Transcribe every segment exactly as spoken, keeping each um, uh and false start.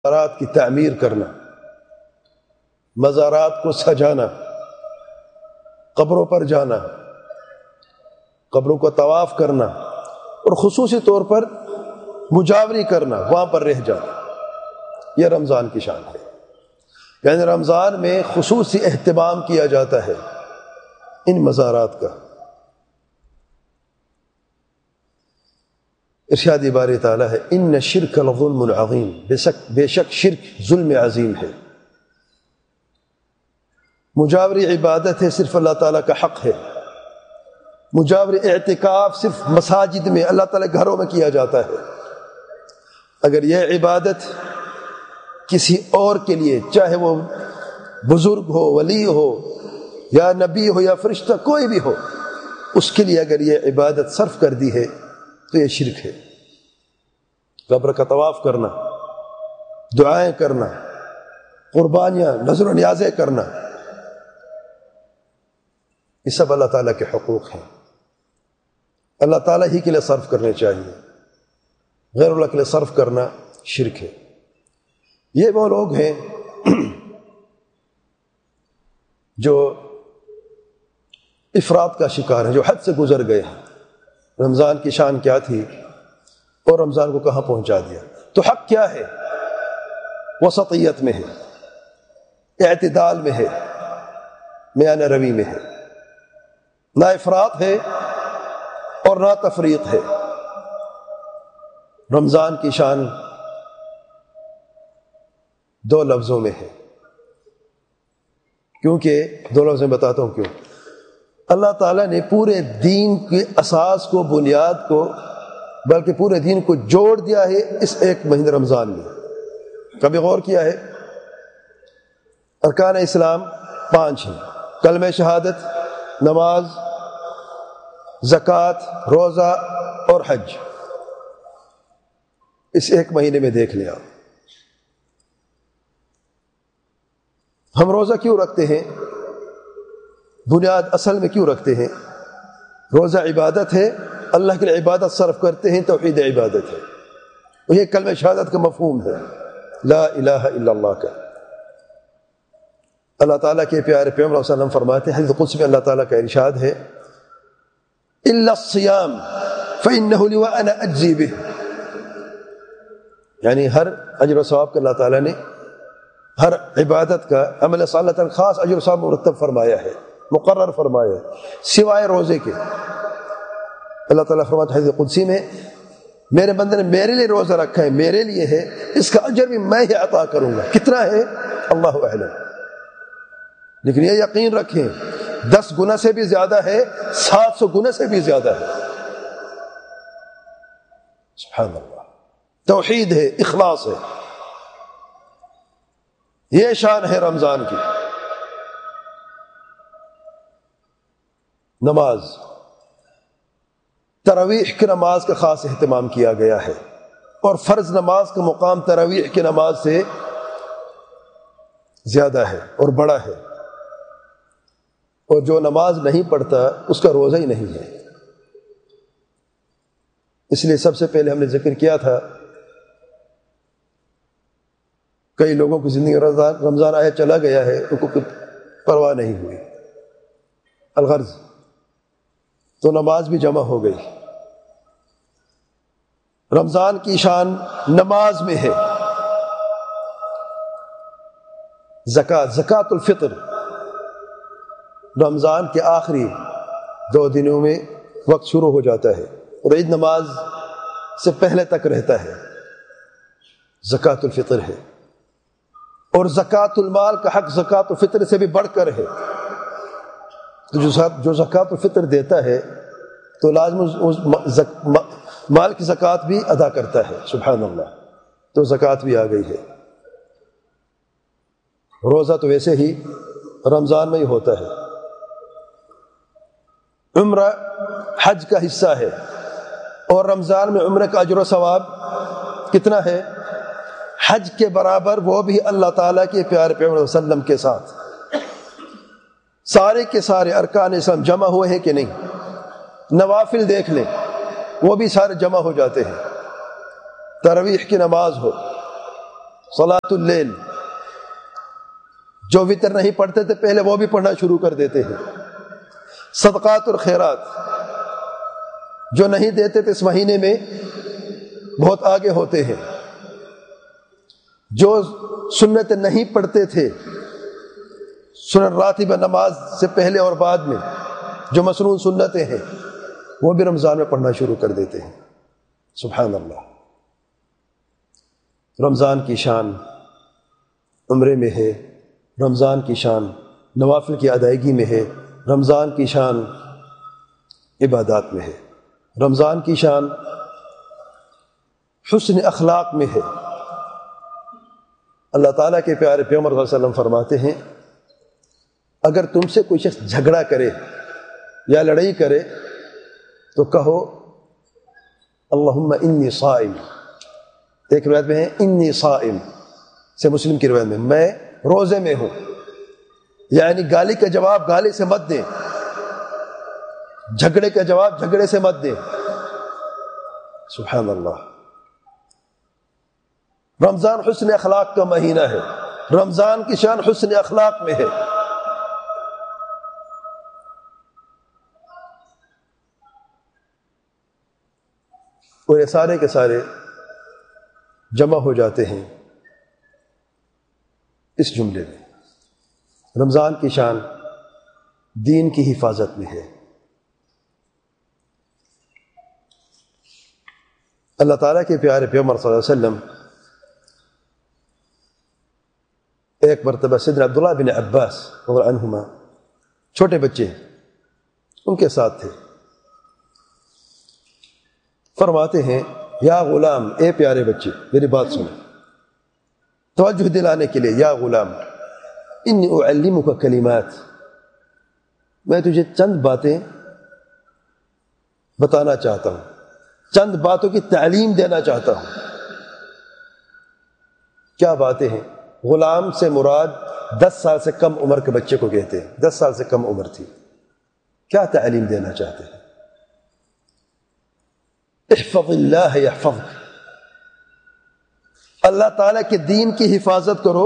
مزارات کی تعمیر کرنا، مزارات کو سجانا، قبروں پر جانا، قبروں کو طواف کرنا اور خصوصی طور پر مجاوری کرنا، وہاں پر رہ جانا، یہ رمضان کی شان ہے۔ یعنی رمضان میں خصوصی اہتمام کیا جاتا ہے ان مزارات کا۔ ارشاد باری تعالیٰ ہے ان شرک لظلم عظیم، بے شک بے شک شرک ظلم عظیم ہے۔ مجاوری عبادت ہے، صرف اللہ تعالیٰ کا حق ہے۔ مجاوری اعتکاف صرف مساجد میں، اللہ تعالیٰ گھروں میں کیا جاتا ہے۔ اگر یہ عبادت کسی اور کے لیے، چاہے وہ بزرگ ہو، ولی ہو یا نبی ہو یا فرشتہ کوئی بھی ہو، اس کے لیے اگر یہ عبادت صرف کر دی ہے تو یہ شرک ہے۔ قبر کا طواف کرنا، دعائیں کرنا، قربانیاں، نذر و نیازیں کرنا، یہ سب اللہ تعالیٰ کے حقوق ہیں، اللہ تعالیٰ ہی کے لیے صرف کرنے چاہیے۔ غیر اللہ کے لیے صرف کرنا شرک ہے۔ یہ وہ لوگ ہیں جو افراط کا شکار ہیں، جو حد سے گزر گئے ہیں۔ رمضان کی شان کیا تھی اور رمضان کو کہاں پہنچا دیا۔ تو حق کیا ہے؟ وسطیت میں ہے، اعتدال میں ہے، میانہ روی میں ہے، نہ افراط ہے اور نہ تفریط ہے۔ رمضان کی شان دو لفظوں میں ہے، کیونکہ دو لفظ میں بتاتا ہوں کیوں۔ اللہ تعالیٰ نے پورے دین کے اساس کو، بنیاد کو، بلکہ پورے دین کو جوڑ دیا ہے اس ایک مہینے رمضان میں۔ کبھی غور کیا ہے؟ ارکان اسلام پانچ ہیں، کلمہ شہادت، نماز، زکوٰۃ، روزہ اور حج۔ اس ایک مہینے میں دیکھ لیا۔ ہم روزہ کیوں رکھتے ہیں؟ بنیاد اصل میں کیوں رکھتے ہیں؟ روزہ عبادت ہے، اللہ کے لیے عبادت صرف کرتے ہیں، توحید عبادت ہے، اور یہ کلمہ شہادت کا مفہوم ہے، لا الہ الا اللہ کا۔ اللہ تعالیٰ کے پیارے پیغمبر صلی اللہ علیہ وسلم فرماتے ہیں، حدیث قدسی میں اللہ تعالیٰ کا ارشاد ہے الا الصیام فانہ لی وانا اجزی بہ، یعنی ہر اجر و ثواب کا اللہ تعالیٰ نے ہر عبادت کا، عمل صالح کا خاص اجر و ثواب مرتب فرمایا ہے، مقرر فرمایا ہے، سوائے روزے کے۔ اللہ تعالیٰ فرماتا ہے حدیث قدسی میں، میرے بندے نے میرے لیے روزہ رکھا ہے، میرے لیے ہے، اس کا اجر بھی میں ہی عطا کروں گا۔ کتنا ہے اللہ اعلم، لیکن یہ یقین رکھیں دس گنا سے بھی زیادہ ہے، سات سو گنا سے بھی زیادہ ہے۔ سبحان اللہ، توحید ہے، اخلاص ہے، یہ شان ہے رمضان کی۔ نماز، تراویح کی نماز کا خاص اہتمام کیا گیا ہے، اور فرض نماز کا مقام تراویح کی نماز سے زیادہ ہے اور بڑا ہے، اور جو نماز نہیں پڑھتا اس کا روزہ ہی نہیں ہے۔ اس لیے سب سے پہلے ہم نے ذکر کیا تھا، کئی لوگوں کی زندگی رمضان رمضان آیا چلا گیا ہے، ان کو کوئی پرواہ نہیں ہوئی، الغرض تو نماز بھی جمع ہو گئی۔ رمضان کی شان نماز میں ہے۔ زکوٰۃ، زکوٰۃ الفطر رمضان کے آخری دو دنوں میں وقت شروع ہو جاتا ہے اور عید نماز سے پہلے تک رہتا ہے، زکوٰۃ الفطر ہے۔ اور زکوٰۃ المال کا حق زکوٰۃ الفطر سے بھی بڑھ کر ہے، تو جو زکوٰۃ الفطر دیتا ہے تو لازم مال کی زکوٰۃ بھی ادا کرتا ہے۔ سبحان اللہ، تو زکوٰۃ بھی آ گئی ہے۔ روزہ تو ویسے ہی رمضان میں ہی ہوتا ہے۔ عمرہ حج کا حصہ ہے، اور رمضان میں عمرہ کا اجر و ثواب کتنا ہے؟ حج کے برابر، وہ بھی اللہ تعالیٰ کے پیارے پیغمبر صلی اللہ علیہ وسلم کے ساتھ۔ سارے کے سارے ارکان اسلام جمع ہوئے ہیں کہ نہیں؟ نوافل دیکھ لیں، وہ بھی سارے جمع ہو جاتے ہیں۔ تراویح کی نماز ہو، صلاۃ اللیل، جو وتر نہیں پڑھتے تھے پہلے وہ بھی پڑھنا شروع کر دیتے ہیں۔ صدقات اور خیرات جو نہیں دیتے تھے اس مہینے میں بہت آگے ہوتے ہیں۔ جو سنت نہیں پڑھتے تھے سنن راتبہ نماز سے پہلے اور بعد میں، جو مسنون سنتیں ہیں وہ بھی رمضان میں پڑھنا شروع کر دیتے ہیں۔ سبحان اللہ، رمضان کی شان عمرے میں ہے، رمضان کی شان نوافل کی ادائیگی میں ہے، رمضان کی شان عبادات میں ہے، رمضان کی شان حسن اخلاق میں ہے۔ اللہ تعالیٰ کے پیارے پیغمبر صلی اللہ علیہ وسلم فرماتے ہیں اگر تم سے کوئی شخص جھگڑا کرے یا لڑائی کرے تو کہو اللہم انی صائم، ایک روایت میں ہے انی صائم سے مسلم کی روایت میں میں روزے میں ہوں، یعنی گالی کا جواب گالی سے مت دیں، جھگڑے کا جواب جھگڑے سے مت دیں۔ سبحان اللہ، رمضان حسن اخلاق کا مہینہ ہے، رمضان کی شان حسن اخلاق میں ہے۔ اور یہ سارے کے سارے جمع ہو جاتے ہیں اس جملے میں، رمضان کی شان دین کی حفاظت میں ہے۔ اللہ تعالیٰ کے پیارے پیغمبر صلی اللہ علیہ وسلم ایک مرتبہ سیدنا عبداللہ بن عباس رضی اللہ عنہما، چھوٹے بچے ان کے ساتھ تھے، فرماتے ہیں یا غلام، اے پیارے بچے میری بات سنو، توجہ دلانے کے لیے، یا غلام انی اعلمک کلمات، میں تجھے چند باتیں بتانا چاہتا ہوں، چند باتوں کی تعلیم دینا چاہتا ہوں۔ کیا باتیں ہیں؟ غلام سے مراد دس سال سے کم عمر کے بچے کو کہتے ہیں، دس سال سے کم عمر تھی۔ کیا تعلیم دینا چاہتے ہیں؟ احفظ اللہ یحفظک، اللہ تعالیٰ کے دین کی حفاظت کرو،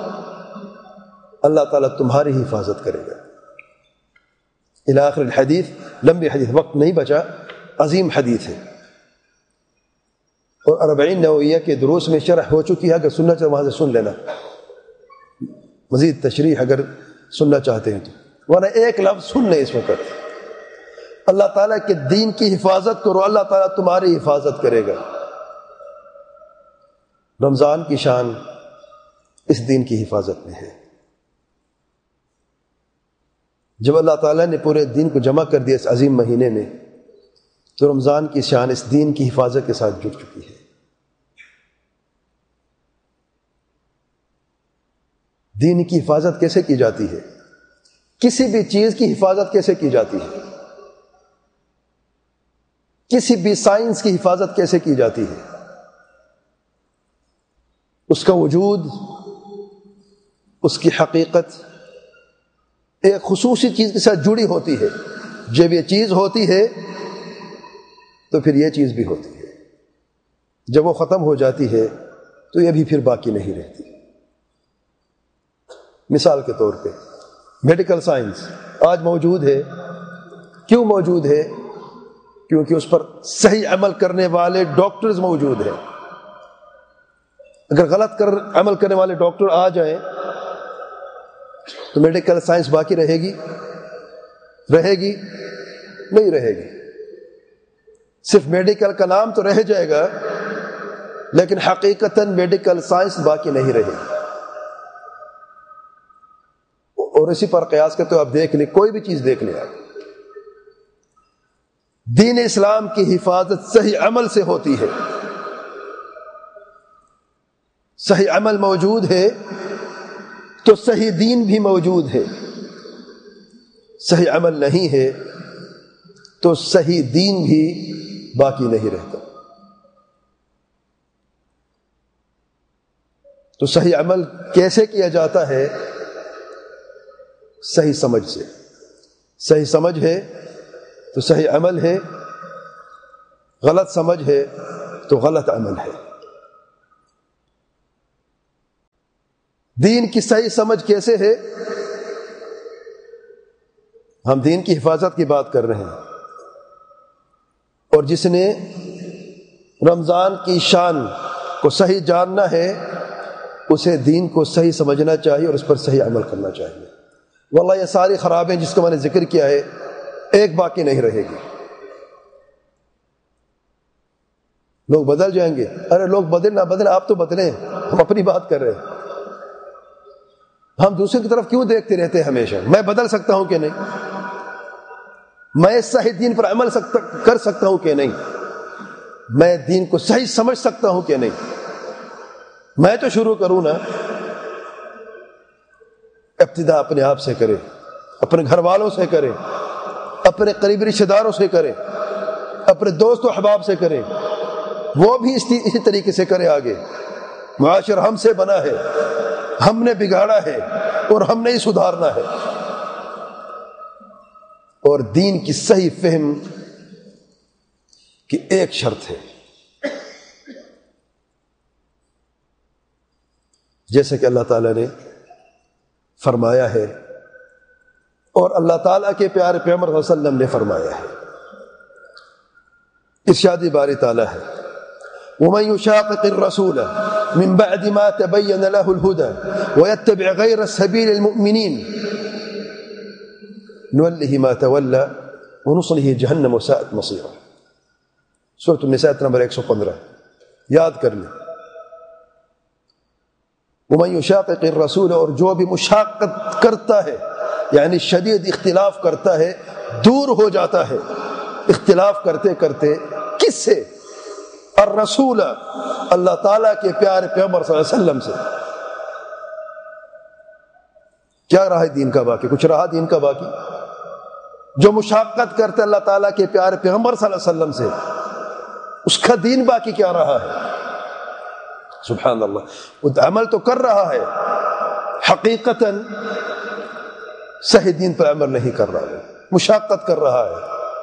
اللہ تعالیٰ تمہاری حفاظت کرے گا۔ الی آخر الحدیث، لمبی حدیث، وقت نہیں بچا، عظیم حدیث ہے، اور اربعین نوویہ کے دروس میں شرح ہو چکی ہے، اگر سننا چاہتے وہاں سے سن لینا، مزید تشریح اگر سننا چاہتے ہیں تو، ورنہ ایک لفظ سن لیں اس وقت، اللہ تعالیٰ کے دین کی حفاظت کرو، اللہ تعالیٰ تمہاری حفاظت کرے گا۔ رمضان کی شان اس دین کی حفاظت میں ہے۔ جب اللہ تعالیٰ نے پورے دین کو جمع کر دیا اس عظیم مہینے میں، تو رمضان کی شان اس دین کی حفاظت کے ساتھ جڑ چکی ہے۔ دین کی حفاظت کیسے کی جاتی ہے؟ کسی بھی چیز کی حفاظت کیسے کی جاتی ہے؟ کسی بھی سائنس کی حفاظت کیسے کی جاتی ہے؟ اس کا وجود، اس کی حقیقت ایک خصوصی چیز کے ساتھ جڑی ہوتی ہے، جب یہ چیز ہوتی ہے تو پھر یہ چیز بھی ہوتی ہے، جب وہ ختم ہو جاتی ہے تو یہ بھی پھر باقی نہیں رہتی۔ مثال کے طور پہ میڈیکل سائنس آج موجود ہے، کیوں موجود ہے؟ کیونکہ اس پر صحیح عمل کرنے والے ڈاکٹرز موجود ہیں۔ اگر غلط کر عمل کرنے والے ڈاکٹر آ جائیں تو میڈیکل سائنس باقی رہے گی؟ رہے گی؟ نہیں رہے گی۔ صرف میڈیکل کا نام تو رہ جائے گا، لیکن حقیقتاً میڈیکل سائنس باقی نہیں رہے گی۔ اور اسی پر قیاس کرتے ہو آپ دیکھ لیں، کوئی بھی چیز دیکھ لیں آپ، دین اسلام کی حفاظت صحیح عمل سے ہوتی ہے۔ صحیح عمل موجود ہے تو صحیح دین بھی موجود ہے، صحیح عمل نہیں ہے تو صحیح دین بھی باقی نہیں رہتا۔ تو صحیح عمل کیسے کیا جاتا ہے؟ صحیح سمجھ سے۔ صحیح سمجھ ہے تو صحیح عمل ہے، غلط سمجھ ہے تو غلط عمل ہے۔ دین کی صحیح سمجھ کیسے ہے؟ ہم دین کی حفاظت کی بات کر رہے ہیں، اور جس نے رمضان کی شان کو صحیح جاننا ہے اسے دین کو صحیح سمجھنا چاہیے اور اس پر صحیح عمل کرنا چاہیے۔ واللہ یہ ساری خرابیں جس کا میں نے ذکر کیا ہے ایک باقی نہیں رہے گی۔ لوگ بدل جائیں گے، ارے لوگ بدل نہ بدلیں، آپ تو بدلیں، ہم اپنی بات کر رہے ہیں۔ ہم دوسرے کی طرف کیوں دیکھتے رہتے ہیں ہمیشہ؟ میں بدل سکتا ہوں کہ نہیں؟ میں صحیح دین پر عمل سکتا کر سکتا ہوں کہ نہیں؟ میں دین کو صحیح سمجھ سکتا ہوں کہ نہیں؟ میں تو شروع کروں نا۔ ابتدا اپنے آپ سے کرے، اپنے گھر والوں سے کرے، اپنے قریبی رشتہ داروں سے کرے، اپنے دوست و احباب سے کرے، وہ بھی اسی طریقے سے کرے۔ آگے معاشرہ ہم سے بنا ہے، ہم نے بگاڑا ہے اور ہم نے ہی سدھارنا ہے۔ اور دین کی صحیح فہم کی ایک شرط ہے، جیسے کہ اللہ تعالیٰ نے فرمایا ہے اور اللہ تعالیٰ کے پیارے پیغمبر صلی اللہ علیہ وسلم نے فرمایا ہے۔ ارشاد باری تعالیٰ ہے وَمَن يُشَاقِقِ الرَّسُولَ مِن بَعْدِ مَا تَبَيَّنَ لَهُ الْهُدَى وَيَتَّبِعْ غَيْرَ سَبِيلِ الْمُؤْمِنِينَ نُوَلِّهِ مَا تَوَلَّى وَنُصْلِهِ جَهَنَّمَ وَسَاءَتْ مَصِيرًا۔ سورۃ النساء نمبر ایک سو پندرہ یاد کر لیں۔ وَمَن يُشَاقِقِ الرَّسُولَ، اور جو بھی مشاقت کرتا ہے یعنی شدید اختلاف کرتا ہے، دور ہو جاتا ہے اختلاف کرتے کرتے، کس سے؟ الرسول، اللہ تعالیٰ کے پیارے پیغمبر صلی اللہ علیہ وسلم سے۔ کیا رہا دین کا باقی؟ کچھ رہا دین کا باقی؟ جو مشاقت کرتے اللہ تعالیٰ کے پیارے پیغمبر صلی اللہ علیہ وسلم سے، اس کا دین باقی کیا رہا ہے؟ سبحان اللہ، وہ عمل تو کر رہا ہے، حقیقتاً صحیح دین پر عمل نہیں کر رہا ہے، مشاقت کر رہا ہے۔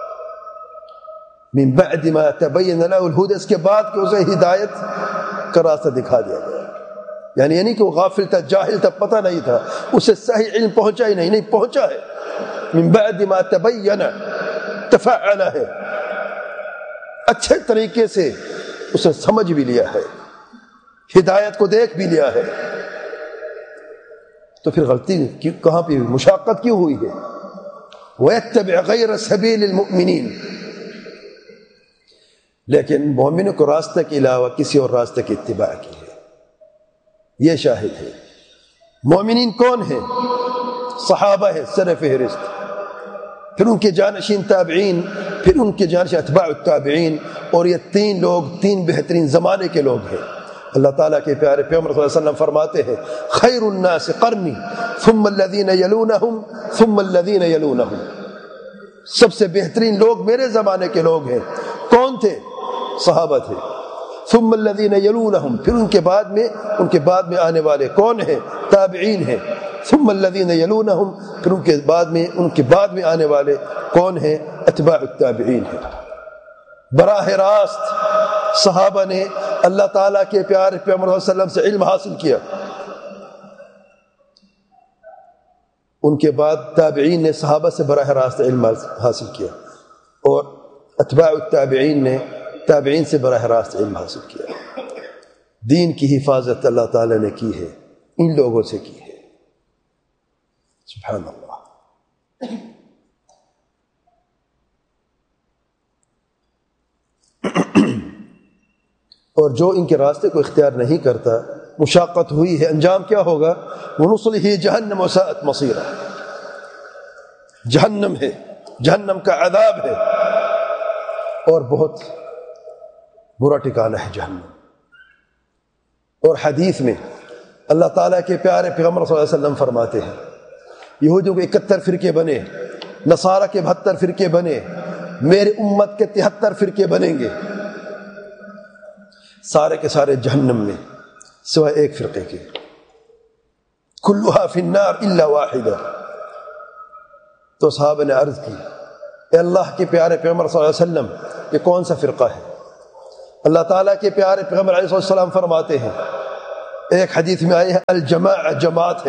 من بعد ما تبین له الہدی، اس کے بعد کہ اسے ہدایت کا راستہ دکھا دیا گیا، یعنی یعنی کہ وہ غافل تھا، جاہل تھا، پتہ نہیں تھا، اسے صحیح علم پہنچا ہی نہیں، نہیں پہنچا ہے۔ من بعد ما تبین، تفعل ہے، اچھے طریقے سے اسے سمجھ بھی لیا ہے، ہدایت کو دیکھ بھی لیا ہے، تو پھر غلطی کہاں پہ ہوئی؟ مشاقت کیوں ہوئی ہے؟ وَيَتَّبِعْ غَيْرَ سَبِيلِ الْمُؤْمِنِينَ، لیکن مومنوں کو راستہ کے علاوہ کسی اور راستے کی اتباع کی ہے، یہ شاہد ہے۔ مومنین کون ہیں؟ صحابہ ہے سر فہرست، پھر ان کے جانشین تابعین، پھر ان کے جانشین اتباع التابعین، اور یہ تین لوگ تین بہترین زمانے کے لوگ ہیں۔ اللہ تعالیٰ کے پیارے پیغمبر صلی اللہ علیہ وسلم فرماتے ہیں خیر الناس قرنی ثم الذین یلونہم ثم الذین یلونہم، سب سے بہترین لوگ میرے زمانے کے لوگ ہیں۔ کون تھے؟ صحابہ تھے۔ ثم الذین یلونہم، پھر ان کے بعد میں ان کے بعد میں آنے والے کون ہیں؟ تابعین ہیں۔ ثم الذین یلونہم، پھر ان کے بعد میں ان کے بعد میں آنے والے کون ہیں؟ اتباع التابعین ہیں۔ براہ راست صحابہ نے اللہ تعالیٰ کے پیارے پیغمبر صلی اللہ علیہ وسلم سے علم حاصل کیا، ان کے بعد تابعین نے صحابہ سے براہ راست علم حاصل کیا، اور اتباع التابعین نے تابعین سے براہ راست علم حاصل کیا۔ دین کی حفاظت اللہ تعالیٰ نے کی ہے، ان لوگوں سے کی ہے۔ سبحان اللہ۔ اور جو ان کے راستے کو اختیار نہیں کرتا، مشاقت ہوئی ہے، انجام کیا ہوگا؟ وَنُصْلِهِ جَهَنَّمَ وَسَاءَتْ مَصِيرًا، جہنم ہے، جہنم کا عذاب ہے، اور بہت برا ٹھکانہ ہے جہنم۔ اور حدیث میں اللہ تعالیٰ کے پیارے پیغمبر صلی اللہ علیہ وسلم فرماتے ہیں یہودیوں کے اکہتر فرقے بنے، نصارہ کے بہتر فرقے بنے، میرے امت کے تہتر فرقے بنیں گے، سارے کے سارے جہنم میں سوائے ایک فرقے کے، کلھا فی النار الا واحدہ۔ تو صحابہ نے عرض کی اے اللہ کے پیارے پیغمبر صلی اللہ علیہ وسلم، یہ کون سا فرقہ ہے؟ اللہ تعالیٰ کے پیارے پیغمبر علیہ السلام فرماتے ہیں ایک حدیث میں آئی ہے الجماع جماعت ہے،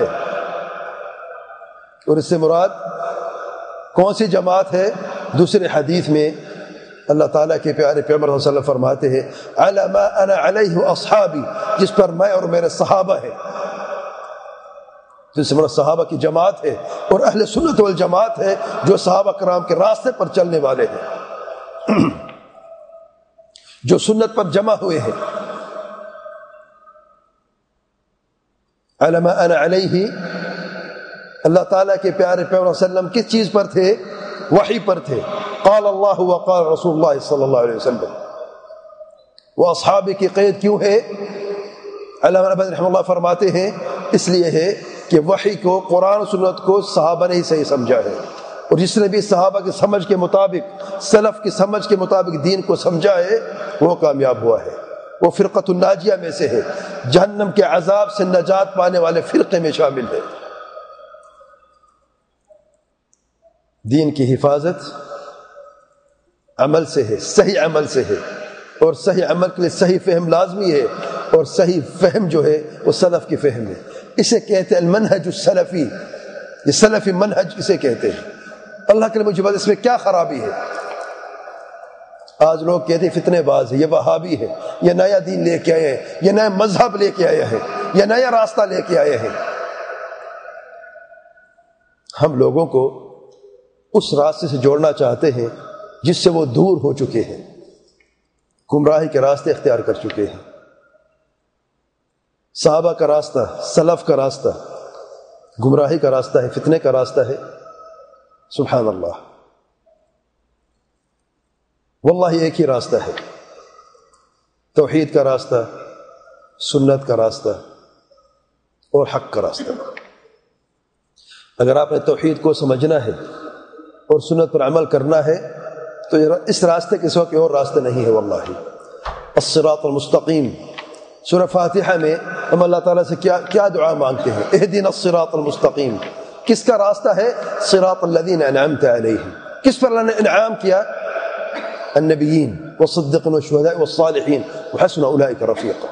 اور اس سے مراد کون سی جماعت ہے؟ دوسرے حدیث میں اللہ تعالیٰ کے پیارے پیغمبر صلی اللہ علیہ وسلم فرماتے ہیں علی ما انا علیہ اصحابی، جس پر میں اور میرے صحابہ ہیں، جس سے مراد صحابہ کی جماعت ہے، اور اہل سنت والجماعت ہے جو صحابہ کرام کے راستے پر چلنے والے ہیں، جو سنت پر جمع ہوئے ہیں۔ علی ما انا علیہ، اللہ تعالیٰ کے پیارے پیغمبر صلی اللہ علیہ وسلم کس چیز پر تھے؟ وحی پر تھے۔ قال اللہ وقال رسول اللہ صلی اللہ علیہ وسلم۔ وہ اصحاب کی قید کیوں ہے؟ علامہ ابن رحمہ اللہ فرماتے ہیں اس لیے ہے کہ وحی کو، قرآن و سنت کو صحابہ نے ہی صحیح سمجھا ہے، اور جس نے بھی صحابہ کی سمجھ کے مطابق، سلف کی سمجھ کے مطابق دین کو سمجھا ہے وہ کامیاب ہوا ہے، وہ فرقۃ الناجیہ میں سے ہے، جہنم کے عذاب سے نجات پانے والے فرقے میں شامل ہے۔ دین کی حفاظت عمل سے ہے، صحیح عمل سے ہے، اور صحیح عمل کے لیے صحیح فہم لازمی ہے، اور صحیح فہم جو ہے وہ سلف کی فہم ہے۔ اسے کہتے ہیں المنہج السلفی، یہ سلفی منہج اسے کہتے ہیں۔ اللہ کے مجھے اس میں کیا خرابی ہے؟ آج لوگ کہتے ہیں فتنے باز ہے، یہ وہابی ہے، یہ نیا دین لے کے آئے ہیں، یہ نیا مذہب لے کے آئے ہیں، یہ نیا راستہ لے کے آئے ہیں۔ ہم لوگوں کو اس راستے سے جوڑنا چاہتے ہیں جس سے وہ دور ہو چکے ہیں، گمراہی کے راستے اختیار کر چکے ہیں۔ صحابہ کا راستہ، سلف کا راستہ گمراہی کا راستہ ہے، فتنے کا راستہ ہے۔ سبحان اللہ، واللہ ایک ہی راستہ ہے، توحید کا راستہ، سنت کا راستہ اور حق کا راستہ۔ اگر آپ نے توحید کو سمجھنا ہے اور سنت پر عمل کرنا ہے تو اس راستے کے سوا کوئی اور راستہ نہیں ہے۔ واللہ الصراط المستقیم، سورہ فاتحہ میں ہم اللہ تعالیٰ سے کیا کیا دعا مانگتے ہیں؟ اہدنا الصراط المستقیم۔ کس کا راستہ ہے؟ صراط الذین انعمت علیہم۔ کس پر اللہ نے انعام کیا؟ النبیین والصدیقین والشہداء والصالحین وحسن اولئک رفیقا۔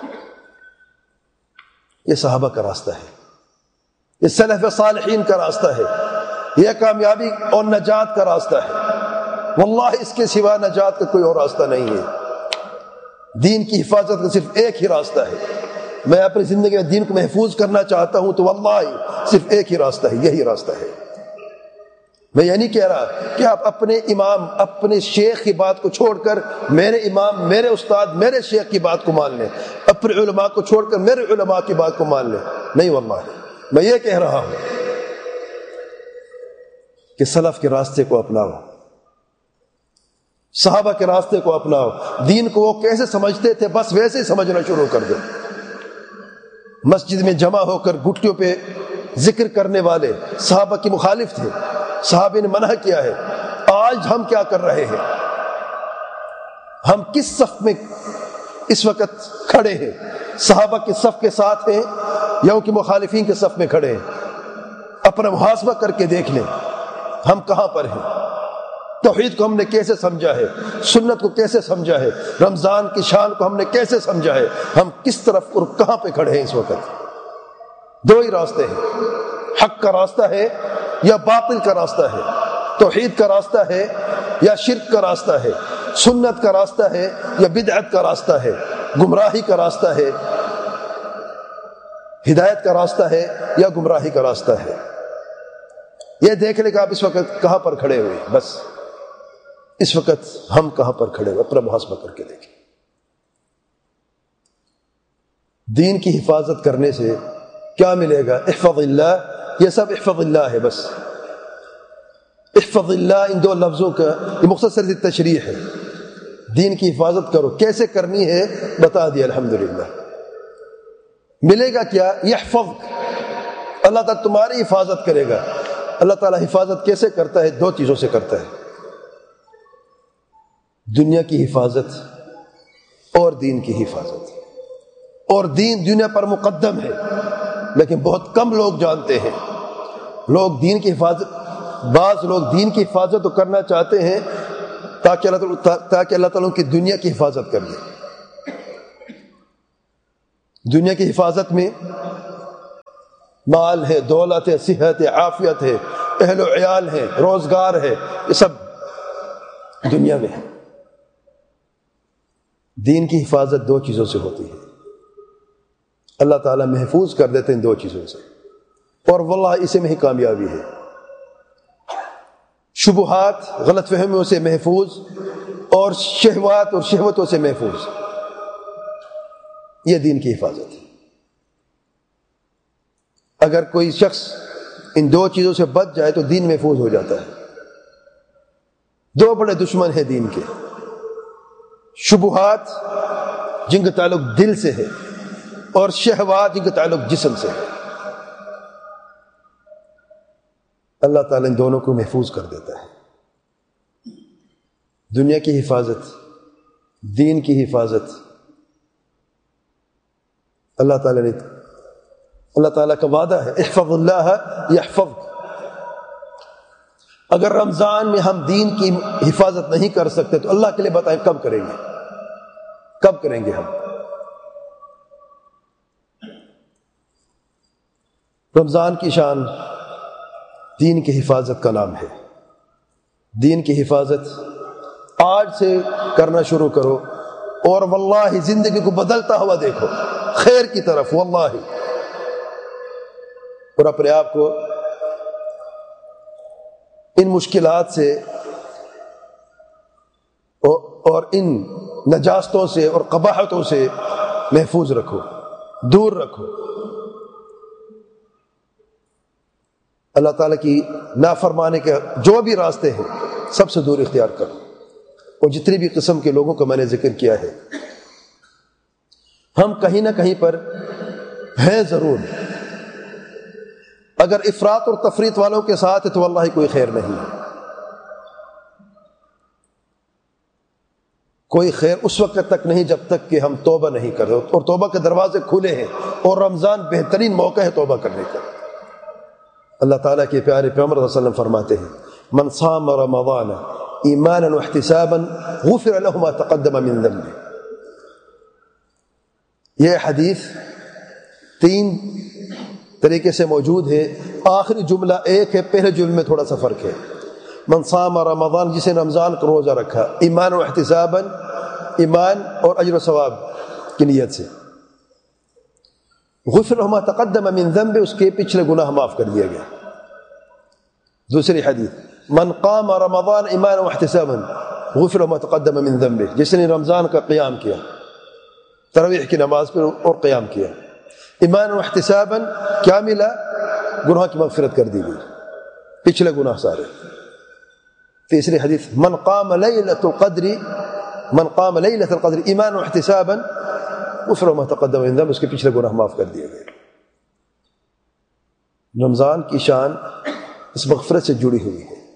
یہ صحابہ کا راستہ ہے، یہ سلف صالحین کا راستہ ہے، یہ کامیابی اور نجات کا راستہ ہے۔ واللہ اس کے سوا نجات کا کوئی اور راستہ نہیں ہے۔ دین کی حفاظت کا صرف ایک ہی راستہ ہے۔ میں اپنی زندگی میں دین کو محفوظ کرنا چاہتا ہوں تو واللہ صرف ایک ہی راستہ ہے، یہی راستہ ہے۔ میں یہ نہیں کہہ رہا کہ آپ اپنے امام، اپنے شیخ کی بات کو چھوڑ کر میرے امام، میرے استاد، میرے شیخ کی بات کو مان لیں، اپنے علماء کو چھوڑ کر میرے علماء کی بات کو مان لیں، نہیں واللہ۔ میں یہ کہہ رہا ہوں کہ سلف کے راستے کو اپناؤ، صحابہ کے راستے کو اپناؤ۔ دین کو وہ کیسے سمجھتے تھے بس ویسے ہی سمجھنا شروع کر دو۔ مسجد میں جمع ہو کر گھٹیوں پہ ذکر کرنے والے صحابہ کی مخالف تھے، صحابہ نے منع کیا ہے۔ آج ہم کیا کر رہے ہیں؟ ہم کس صف میں اس وقت کھڑے ہیں؟ صحابہ کے صف کے ساتھ ہیں یا ان کے مخالفین کے صف میں کھڑے ہیں؟ اپنا محاسبہ کر کے دیکھ لیں ہم کہاں پر ہیں۔ توحید کو ہم نے کیسے سمجھا ہے، سنت کو کیسے سمجھا ہے، رمضان کی شان کو ہم نے کیسے سمجھا ہے، ہم کس طرف اور کہاں پہ کھڑے ہیں اس وقت؟ دو ہی راستے ہیں، حق کا راستہ ہے یا باطل کا راستہ ہے، توحید کا راستہ ہے یا شرک کا راستہ ہے، سنت کا راستہ ہے یا بدعت کا راستہ ہے، گمراہی کا راستہ ہے، ہدایت کا راستہ ہے یا گمراہی کا راستہ ہے۔ یہ دیکھ لیں کہ آپ اس وقت کہاں پر کھڑے ہوئے، بس اس وقت ہم کہاں پر کھڑے ہوئے، اپنا محاسبہ کر کے دیکھیں۔ دین کی حفاظت کرنے سے کیا ملے گا؟ احفظ اللہ، یہ سب احفظ اللہ ہے، بس احفظ اللہ ان دو لفظوں کا یہ مختصر سی تشریح ہے۔ دین کی حفاظت کرو، کیسے کرنی ہے بتا دیا الحمدللہ۔ ملے گا کیا؟ یحفظ، اللہ تعالیٰ تمہاری حفاظت کرے گا۔ اللہ تعالیٰ حفاظت کیسے کرتا ہے؟ دو چیزوں سے کرتا ہے، دنیا کی حفاظت اور دین کی حفاظت۔ اور دین دنیا پر مقدم ہے، لیکن بہت کم لوگ جانتے ہیں۔ لوگ دین کی حفاظت، بعض لوگ دین کی حفاظت تو کرنا چاہتے ہیں تاکہ اللہ تعالیٰ تاکہ اللہ تعالیٰ کی دنیا کی حفاظت کر دے۔ دنیا کی حفاظت میں مال ہے، دولت ہے، صحت ہے، عافیت ہے، اہل و عیال ہے، روزگار ہے، یہ سب دنیا میں ہے۔ دین کی حفاظت دو چیزوں سے ہوتی ہے، اللہ تعالیٰ محفوظ کر دیتے ہیں دو چیزوں سے، اور واللہ اسے میں ہی کامیابی ہے۔ شبہات، غلط فہمیوں سے محفوظ، اور شہوات اور شہوتوں سے محفوظ، یہ دین کی حفاظت ہے۔ اگر کوئی شخص ان دو چیزوں سے بچ جائے تو دین محفوظ ہو جاتا ہے۔ دو بڑے دشمن ہیں دین کے، شبہات جن کا تعلق دل سے ہے، اور شہوات جن کا تعلق جسم سے ہے۔ اللہ تعالیٰ ان دونوں کو محفوظ کر دیتا ہے۔ دنیا کی حفاظت، دین کی حفاظت، اللہ تعالیٰ نے اللہ تعالیٰ کا وعدہ ہے، احفظ اللہ یحفظک۔ اگر رمضان میں ہم دین کی حفاظت نہیں کر سکتے تو اللہ کے لیے بتائیں کب کریں گے؟ کب کریں گے ہم؟ رمضان کی شان دین کی حفاظت کا نام ہے۔ دین کی حفاظت آج سے کرنا شروع کرو، اور واللہ زندگی کو بدلتا ہوا دیکھو خیر کی طرف، واللہ، اور اپنے آپ کو ان مشکلات سے اور ان نجاستوں سے اور قباحتوں سے محفوظ رکھو، دور رکھو۔ اللہ تعالیٰ کی نافرمانے کے جو بھی راستے ہیں سب سے دور اختیار کرو، اور جتنی بھی قسم کے لوگوں کا میں نے ذکر کیا ہے، ہم کہیں نہ کہیں پر ہیں ضرور۔ اگر افراط اور تفریط والوں کے ساتھ ہے تو واللہ کوئی خیر نہیں ہے۔ کوئی خیر اس وقت تک نہیں جب تک کہ ہم توبہ نہیں کر رہے، اور توبہ کے دروازے کھلے ہیں، اور رمضان بہترین موقع ہے توبہ کرنے کا۔ اللہ تعالیٰ کے پیارے پیغمبر صلی اللہ علیہ وسلم فرماتے ہیں، من صام رمضان ایمانا واحتسابا غفر له ما تقدم من ذنبه۔ یہ حدیث تین طریقے سے موجود ہے، آخری جملہ ایک ہے، پہلے جملے میں تھوڑا سا فرق ہے۔ من صام رمضان، جسے رمضان کا روزہ رکھا ایمان و احتسابا، ایمان اور اجر و ثواب کی نیت سے، غفر له ما تقدم من ذنب، اس کے پچھلے گناہ معاف کر دیا گیا۔ دوسری حدیث، من قام رمضان ایمان و احتسابا غفر له ما تقدم من ذنب، جس نے رمضان کا قیام کیا، تراویح کی نماز پر اور قیام کیا، ایمان و احتسابا، کیا ملا؟ گناہ کی مغفرت کر دی گئی، پچھلے گناہ سارے۔ تیسری حدیث، من قام لیلۃ القدر من قام لیلۃ القدر ایمان و احتسابا غفر له ما تقدم من ذنب، اس کے پچھلے گناہ معاف کر دیے گئے۔ رمضان کی شان اس مغفرت سے جڑی ہوئی ہے۔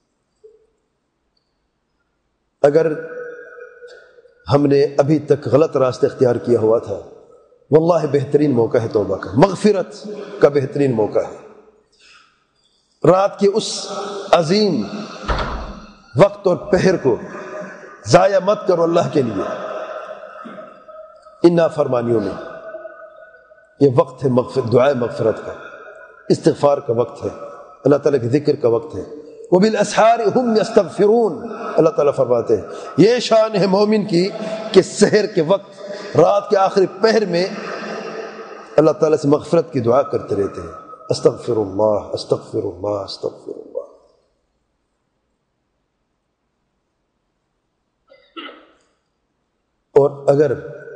اگر ہم نے ابھی تک غلط راستہ اختیار کیا ہوا تھا، واللہ بہترین موقع ہے توبہ کا، مغفرت کا بہترین موقع ہے۔ رات کے اس عظیم وقت اور پہر کو ضائع مت کرو اللہ کے لیے ان نافرمانیوں میں۔ یہ وقت ہے مغفرت، دعائے مغفرت کا، استغفار کا وقت ہے، اللہ تعالیٰ کے ذکر کا وقت ہے۔ وَبِالْأَسْحَارِ هُمْ يَسْتَغْفِرُونَ، اللہ تعالیٰ فرماتے ہیں یہ شان ہے مومن کی کہ سحر کے وقت، رات کے آخری پہر میں اللہ تعالیٰ سے مغفرت کی دعا کرتے رہتے ہیں، استغفر اللہ استغفر اللہ استغفر اللہ۔ اور اگر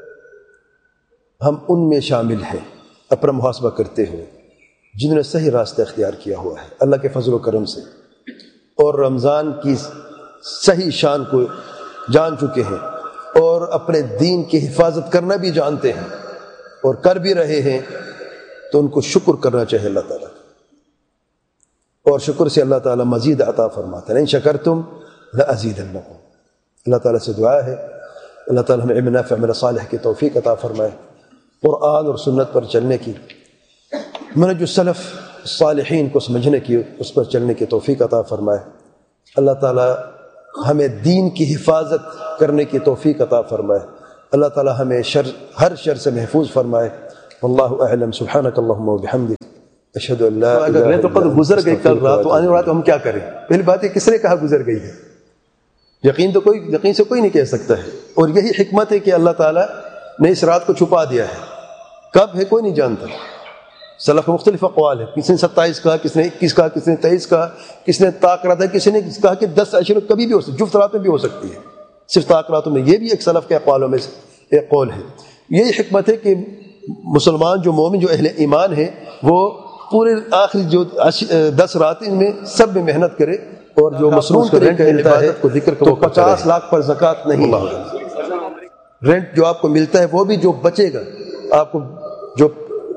ہم ان میں شامل ہیں اپنا محاسبہ کرتے ہوئے جنہوں نے صحیح راستہ اختیار کیا ہوا ہے اللہ کے فضل و کرم سے، اور رمضان کی صحیح شان کو جان چکے ہیں، اور اپنے دین کی حفاظت کرنا بھی جانتے ہیں اور کر بھی رہے ہیں، تو ان کو شکر کرنا چاہیے اللہ تعالیٰ کا، اور شکر سے اللہ تعالیٰ مزید عطا فرماتا ہے۔ ان شکرتم لازیدنکم، اللہ تعالیٰ سے دعا ہے اللہ تعالیٰ ہمیں علم نافع عمل صالح کی توفیق عطا فرمائے، قرآن اور سنت پر چلنے کی، منہج السلف الصالحین کو سمجھنے کی، اس پر چلنے کی توفیق عطا فرمائے۔ اللہ تعالیٰ ہمیں دین کی حفاظت کرنے کی توفیق عطا فرمائے، اللہ تعالیٰ ہمیں شر ہر شر سے محفوظ فرمائے۔ واللہ اعلم. سبحانک اللہم و بحمدک اشہد ان لا اگر رینت القدر گزر گئی کل رات تو آنے والا تو ہم کیا کریں؟ پہلی بات ہے کس نے کہا گزر گئی ہے؟ یقین تو کوئی یقین سے کوئی نہیں کہہ سکتا ہے. اور یہی حکمت ہے کہ اللہ تعالیٰ نے اس رات کو چھپا دیا ہے. کب ہے کوئی نہیں جانتا. سلف کے مختلف اقوال ہے. کسی نے ستائیس کہا, کس نے اکیس کہا, کس نے تیئیس کہا, کس نے طاق رات ہے, کسی نے کہا کہ دس عشر کبھی بھی ہو سکتی, جفت رات میں بھی ہو سکتی ہے, صرف طاق راتوں میں. یہ بھی ایک سلف کے اقوالوں میں سے ایک قول ہے. یہی حکمت ہے کہ مسلمان جو مومن جو اہل ایمان ہے وہ پورے آخری جو دس راتیں میں سب میں محنت کرے اور جو مصروف رینٹ ملتا ہے تو پچاس لاکھ پر زکوٰۃ نہیں. رینٹ جو آپ کو ملتا ہے وہ بھی جو بچے گا, آپ کو جو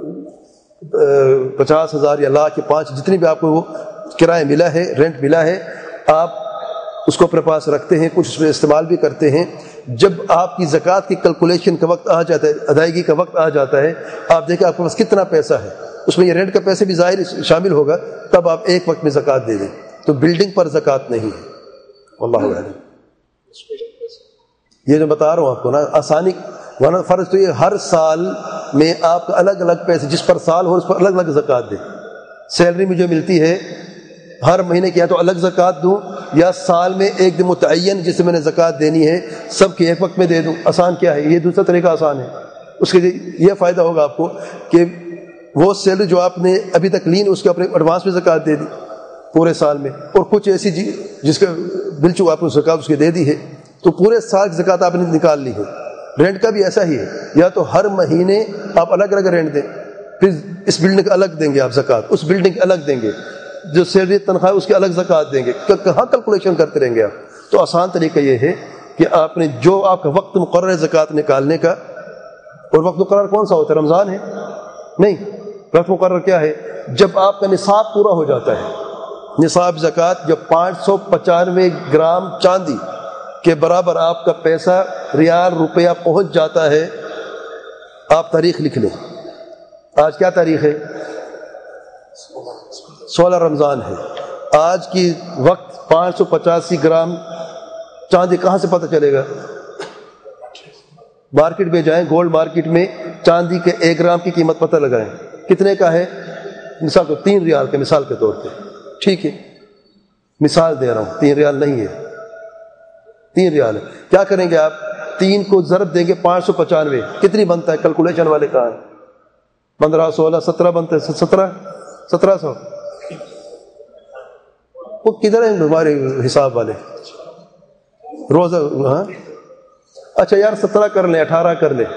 پچاس ہزار یا لاکھ یا پانچ جتنی بھی آپ کو وہ کرایہ ملا ہے, رینٹ ملا ہے, آپ اس کو اپنے پاس رکھتے ہیں, کچھ اس میں استعمال بھی کرتے ہیں. جب آپ کی زکوٰۃ کی کیلکولیشن کا وقت آ جاتا ہے, ادائیگی کا وقت آ جاتا ہے, آپ دیکھیں آپ کے پاس کتنا پیسہ ہے, اس میں یہ رینٹ کا پیسے بھی ظاہر شامل ہوگا, تب آپ ایک وقت میں زکوٰۃ دے دیں. تو بلڈنگ پر زکوٰۃ نہیں ہے. واللہ اعلم. یہ جو بتا رہا ہوں آپ کو نا آسانی, ورنہ فرض تو یہ ہر سال میں آپ کا الگ الگ پیسے جس پر سال ہو اس پر الگ الگ زکوٰۃ دیں. سیلری میں جو ملتی ہے ہر مہینے کی یا تو الگ زکوٰۃ دوں یا سال میں ایک دن متعین جس سے میں نے زکوٰۃ دینی ہے سب کے ایک وقت میں دے دوں. آسان کیا ہے, یہ دوسرا طریقہ آسان ہے. اس کے لیے یہ فائدہ ہوگا آپ کو کہ وہ سیلری جو آپ نے ابھی تک لی اس کے اپنے ایڈوانس میں زکوٰۃ دے دی پورے سال میں, اور کچھ ایسی جس کا بل چکا آپ نے زکوٰۃ اس کے دے دی ہے, تو پورے سال کی زکوٰۃ آپ نے نکال لی ہے. رینٹ کا بھی ایسا ہی ہے, یا تو ہر مہینے آپ الگ الگ رینٹ دیں, پھر اس بلڈنگ کا الگ دیں گے آپ زکوٰۃ, اس بلڈنگ کا الگ دیں گے, جو سیلری تنخواہ اس کے الگ زکوٰۃ دیں گے. کہاں کیلکولیشن کرتے رہیں گے آپ؟ تو آسان طریقہ یہ ہے کہ آپ نے جو آپ کا وقت مقرر ہے زکوٰۃ نکالنے کا, اور وقت مقرر کون سا ہوتا ہے؟ رمضان ہے نہیں. وقت مقرر کیا ہے؟ جب آپ کا نصاب پورا ہو جاتا ہے. نصاب زکوٰۃ جب پانچ سو پچانوے گرام چاندی کے برابر آپ کا پیسہ ریال روپیہ پہنچ جاتا ہے. آپ تاریخ لکھ لیں, آج کیا تاریخ ہے؟ سولہ رمضان ہے. آج کی وقت پانچ سو پچاسی گرام چاندی کہاں سے پتہ چلے گا؟ مارکیٹ میں جائیں, گولڈ مارکیٹ میں چاندی کے ایک گرام کی قیمت پتہ لگائیں کتنے کا ہے. مثال تو تین ریال کے مثال کے طور پہ, ٹھیک ہے, مثال دے رہا ہوں, تین ریال نہیں ہے, تین ریال ہے. کیا کریں گے آپ؟ تین کو ضرب دیں گے پانچ سو پچانوے, کتنی بنتا ہے؟ کیلکولیشن والے کہاں ہیں؟ پندرہ سولہ سترہ بنتے ہیں, سترہ سترہ سو. وہ کدھر ہیں ہمارے حساب والے روزہ؟ ہاں اچھا یار سترہ کر لیں, اٹھارہ کر لیں,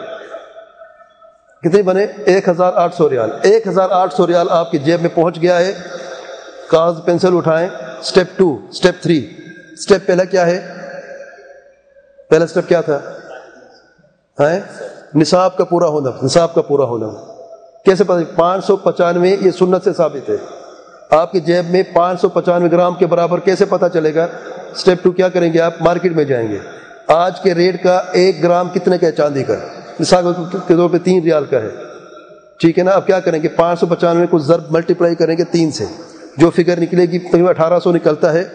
کتنے بنے؟ ایک ہزار آٹھ سو ریال. ایک ہزار آٹھ سو ریال آپ کی جیب میں پہنچ گیا ہے. کاغذ پینسل اٹھائیں. Step to, step three. Step پہلا کیا ہے؟ پہلا اسٹیپ کیا تھا؟ ہے نصاب کا پورا ہونا. نصاب کا پورا ہونا کیسے پتہ؟ پانچ سو پچانوے یہ سنت سے ثابت ہے. آپ کی جیب میں پانچ سو پچانوے گرام کے برابر کیسے پتہ چلے گا؟ اسٹیپ ٹو کیا کریں گے آپ؟ مارکیٹ میں جائیں گے. آج کے ریٹ کا ایک گرام کتنے کا ہے چاندی کا؟ مثال کے طور پہ تین ریال کا ہے, ٹھیک ہے نا. اب کیا کریں گے؟ پانچ سو پچانوے کو ضرب ملٹیپلائی کریں گے تین سے, جو فگر نکلے گی تقریباً اٹھارہ سو نکلتا ہے.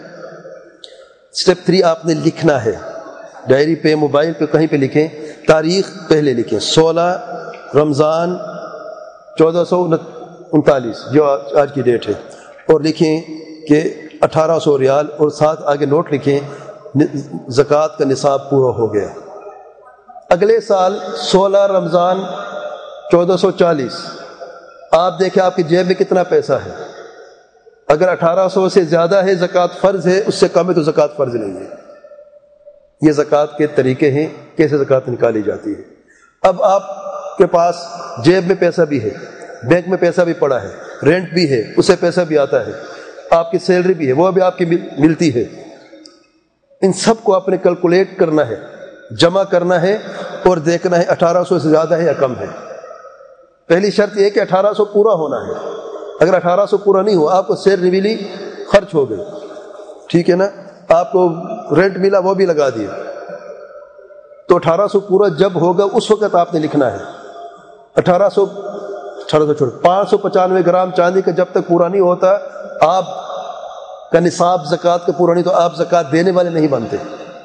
اسٹیپ تھری آپ نے لکھنا ہے, ڈائری پہ, موبائل پہ, کہیں پہ لکھیں, تاریخ پہلے لکھیں سولہ رمضان چودہ سو انتالیس جو آج کی ڈیٹ ہے, اور لکھیں کہ اٹھارہ سو ریال, اور ساتھ آگے نوٹ لکھیں زکوٰۃ کا نصاب پورا ہو گیا. اگلے سال سولہ رمضان چودہ سو چالیس, آپ دیکھیں آپ کی جیب میں کتنا پیسہ ہے. اگر اٹھارہ سو سے زیادہ ہے زکوٰۃ فرض ہے, اس سے کم ہے تو زکوٰۃ فرض نہیں ہے. یہ زکوٰۃ کے طریقے ہیں کیسے زکوٰۃ نکالی جاتی ہے. اب آپ کے پاس جیب میں پیسہ بھی ہے, بینک میں پیسہ بھی پڑا ہے, رینٹ بھی ہے, اس سے پیسہ بھی آتا ہے, آپ کی سیلری بھی ہے, وہ بھی آپ کی ملتی ہے. ان سب کو آپ نے کیلکولیٹ کرنا ہے, جمع کرنا ہے, اور دیکھنا ہے اٹھارہ سو سے زیادہ ہے یا کم ہے. پہلی شرط یہ کہ اٹھارہ سو پورا ہونا ہے. اگر اٹھارہ سو پورا نہیں ہوا, آپ کو سیلری ملی, خرچ ہو گئی, ٹھیک ہے نا, آپ کو رینٹ ملا وہ بھی لگا دیا, تو اٹھارہ سو پورا جب ہوگا اس وقت آپ نے لکھنا ہے. اٹھارہ سو اٹھارہ سو چھوڑ پانچ سو پچانوے گرام چاندی کا جب تک پورا نہیں ہوتا, آپ کا نصاب زکوٰۃ کا پورا نہیں, تو آپ زکوٰۃ دینے والے نہیں بنتے.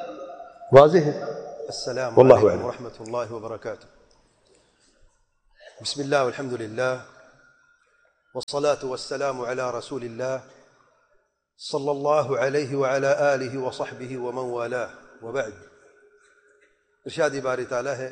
واضح ہے؟ السلام علیکم ورحمۃ اللہ وبرکاتہ. بسم الله والحمد لله والصلاة والسلام على رسول الله صلى الله عليه وعلى آله وصحبه ومن والاه وبعد. ارشاد باری تعالی ہے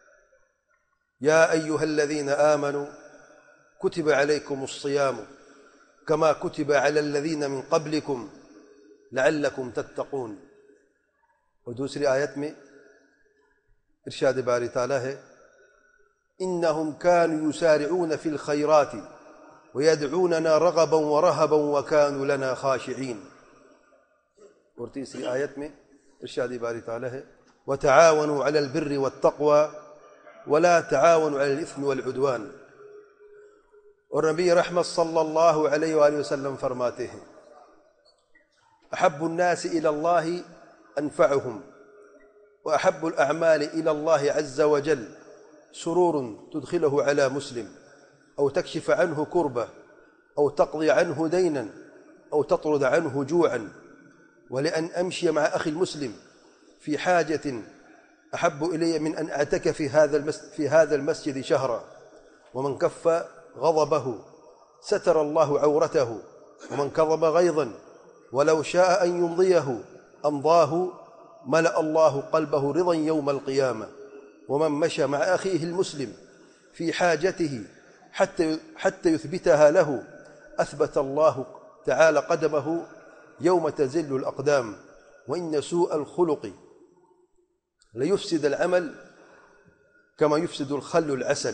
يا أيها الذين آمنوا كتب عليكم الصيام كما كتب على الذين من قبلكم لعلكم تتقون. اور دوسری آیت میں ارشاد باری تعالی ہے إنهم كانوا يسارعون في الخيرات ويدعوننا رغبا ورهبا وكانوا لنا خاشعين. اور تیسری آیت میں ارشاد باری تعالی ہے وتعاونوا على البر والتقوى ولا تعاونوا على الإثم والعدوان. اور نبی رحمت صلی اللہ علیہ وآلہ وسلم فرماتے ہیں احب الناس الى الله انفعهم واحب الاعمال الى الله عز وجل سرور تدخله على مسلم او تكشف عنه كربه او تقضي عنه دينا او تطرد عنه جوعا ولان امشي مع اخي المسلم في حاجه احب الي من ان اعتكف في هذا المسجد في هذا المسجد شهرا ومن كف غضبه ستر الله عورته ومن كظم غيظا ولو شاء أن يمضيه أمضاه ملأ الله قلبه رضا يوم القيامة ومن مشى مع أخيه المسلم في حاجته حتى حتى يثبتها له أثبت الله تعالى قدمه يوم تزل الأقدام وإن سوء الخلق ليفسد العمل كما يفسد الخل العسل.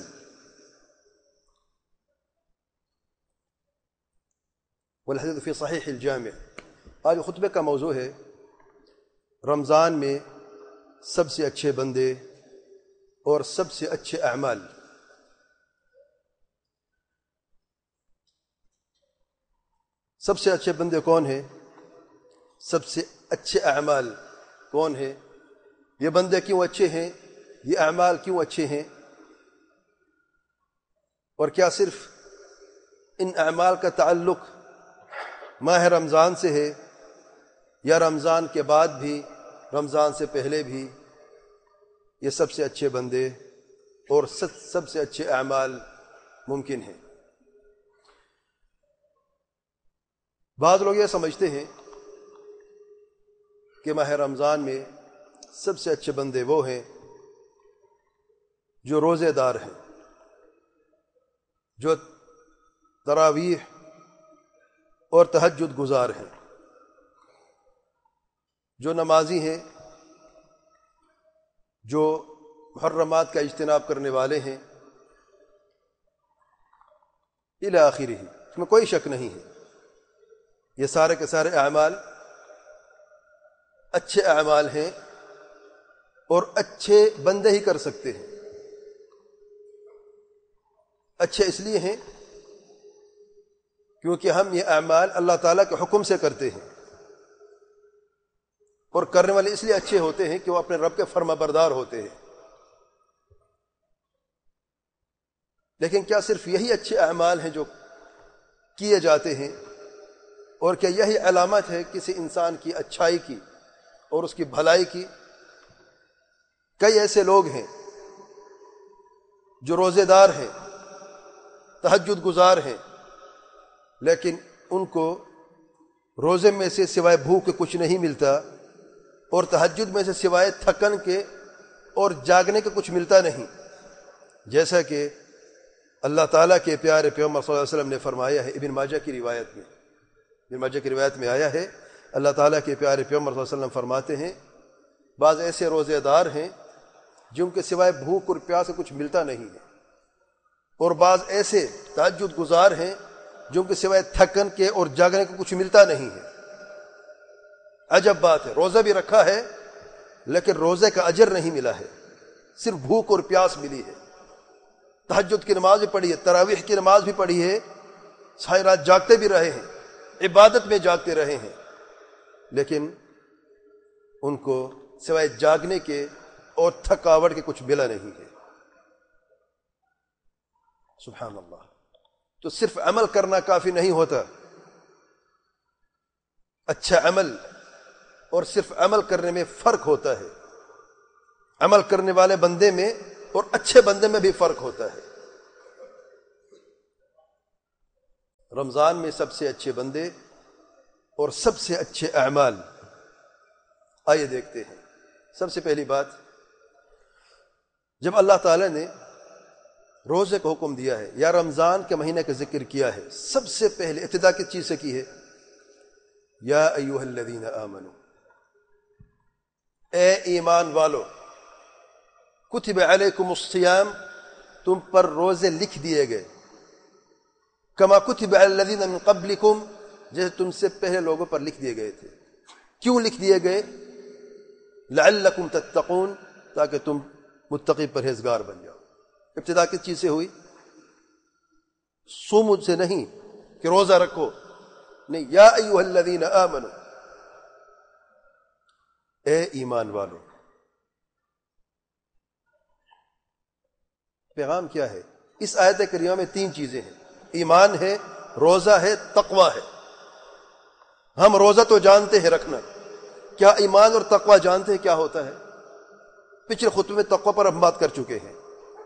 والحديث في صحيح الجامع. آج خطبے کا موضوع ہے رمضان میں سب سے اچھے بندے اور سب سے اچھے اعمال. سب سے اچھے بندے کون ہیں؟ سب سے اچھے اعمال کون ہیں؟ یہ بندے کیوں اچھے ہیں؟ یہ اعمال کیوں اچھے ہیں؟ اور کیا صرف ان اعمال کا تعلق ماہ رمضان سے ہے یا رمضان کے بعد بھی رمضان سے پہلے بھی یہ سب سے اچھے بندے اور سب سے اچھے اعمال ممکن ہیں؟ بعض لوگ یہ سمجھتے ہیں کہ ماہ رمضان میں سب سے اچھے بندے وہ ہیں جو روزے دار ہیں، جو تراویح اور تہجد گزار ہیں، جو نمازی ہیں، جو محرمات کا اجتناب کرنے والے ہیں الی آخرہ. اس میں کوئی شک نہیں ہے یہ سارے کے سارے اعمال اچھے اعمال ہیں اور اچھے بندے ہی کر سکتے ہیں. اچھے اس لیے ہیں کیونکہ ہم یہ اعمال اللہ تعالیٰ کے حکم سے کرتے ہیں، اور کرنے والے اس لیے اچھے ہوتے ہیں کہ وہ اپنے رب کے فرما بردار ہوتے ہیں. لیکن کیا صرف یہی اچھے اعمال ہیں جو کیے جاتے ہیں، اور کیا یہی علامت ہے کسی انسان کی اچھائی کی اور اس کی بھلائی کی؟ کئی ایسے لوگ ہیں جو روزے دار ہیں، تہجد گزار ہیں، لیکن ان کو روزے میں سے سوائے بھوک کے کچھ نہیں ملتا، اور تہجد میں سے سوائے تھکن کے اور جاگنے کے کچھ ملتا نہیں. جیسا کہ اللہ تعالیٰ کے پیارے پیغمبر صلی اللہ علیہ وسلم نے فرمایا ہے ابن ماجہ کی روایت میں. ابن ماجہ کی روایت میں آیا ہے اللہ تعالیٰ کے پیارے پیغمبر صلی اللہ علیہ وسلم فرماتے ہیں بعض ایسے روزے دار ہیں جن کے سوائے بھوک اور پیاس سے کچھ ملتا نہیں ہے، اور بعض ایسے تہجد گزار ہیں جن کے سوائے تھکن کے اور جاگنے کو کچھ ملتا نہیں ہے. عجب بات ہے، روزہ بھی رکھا ہے لیکن روزے کا اجر نہیں ملا ہے، صرف بھوک اور پیاس ملی ہے. تہجد کی نماز بھی پڑھی ہے، تراویح کی نماز بھی پڑھی ہے، ساری رات جاگتے بھی رہے ہیں، عبادت میں جاگتے رہے ہیں، لیکن ان کو سوائے جاگنے کے اور تھکاوٹ کے کچھ ملا نہیں ہے. سبحان اللہ. تو صرف عمل کرنا کافی نہیں ہوتا. اچھا عمل اور صرف عمل کرنے میں فرق ہوتا ہے. عمل کرنے والے بندے میں اور اچھے بندے میں بھی فرق ہوتا ہے. رمضان میں سب سے اچھے بندے اور سب سے اچھے اعمال، آئیے دیکھتے ہیں۔ سب سے پہلی بات، جب اللہ تعالیٰ نے روزے کا حکم دیا ہے یا رمضان کے مہینے کا ذکر کیا ہے، سب سے پہلے ابتدا کس چیز سے کی ہے؟ یا ایھا الذین آمنو، اے ایمان والو، کتب علیکم الصیام، تم پر روزے لکھ دیے گئے، کما کتب علی الذین من قبلکم، جیسے تم سے پہلے لوگوں پر لکھ دیے گئے تھے۔ کیوں لکھ دیے گئے؟ لعلکم تتقون، تاکہ تم متقی پرہیزگار بن جاؤ۔ ابتدا کس چیز سے ہوئی؟ صوم سے نہیں کہ روزہ رکھو، نہیں، یا ایھا الذین آمنو، اے ایمان والو۔ پیغام کیا ہے؟ اس آیت کریمہ میں تین چیزیں ہیں، ایمان ہے، روزہ ہے، تقوی ہے۔ ہم روزہ تو جانتے ہیں رکھنا، کیا ایمان اور تقوی جانتے ہیں کیا ہوتا ہے؟ پچھلے خطبے میں تقوی پر ہم بات کر چکے ہیں،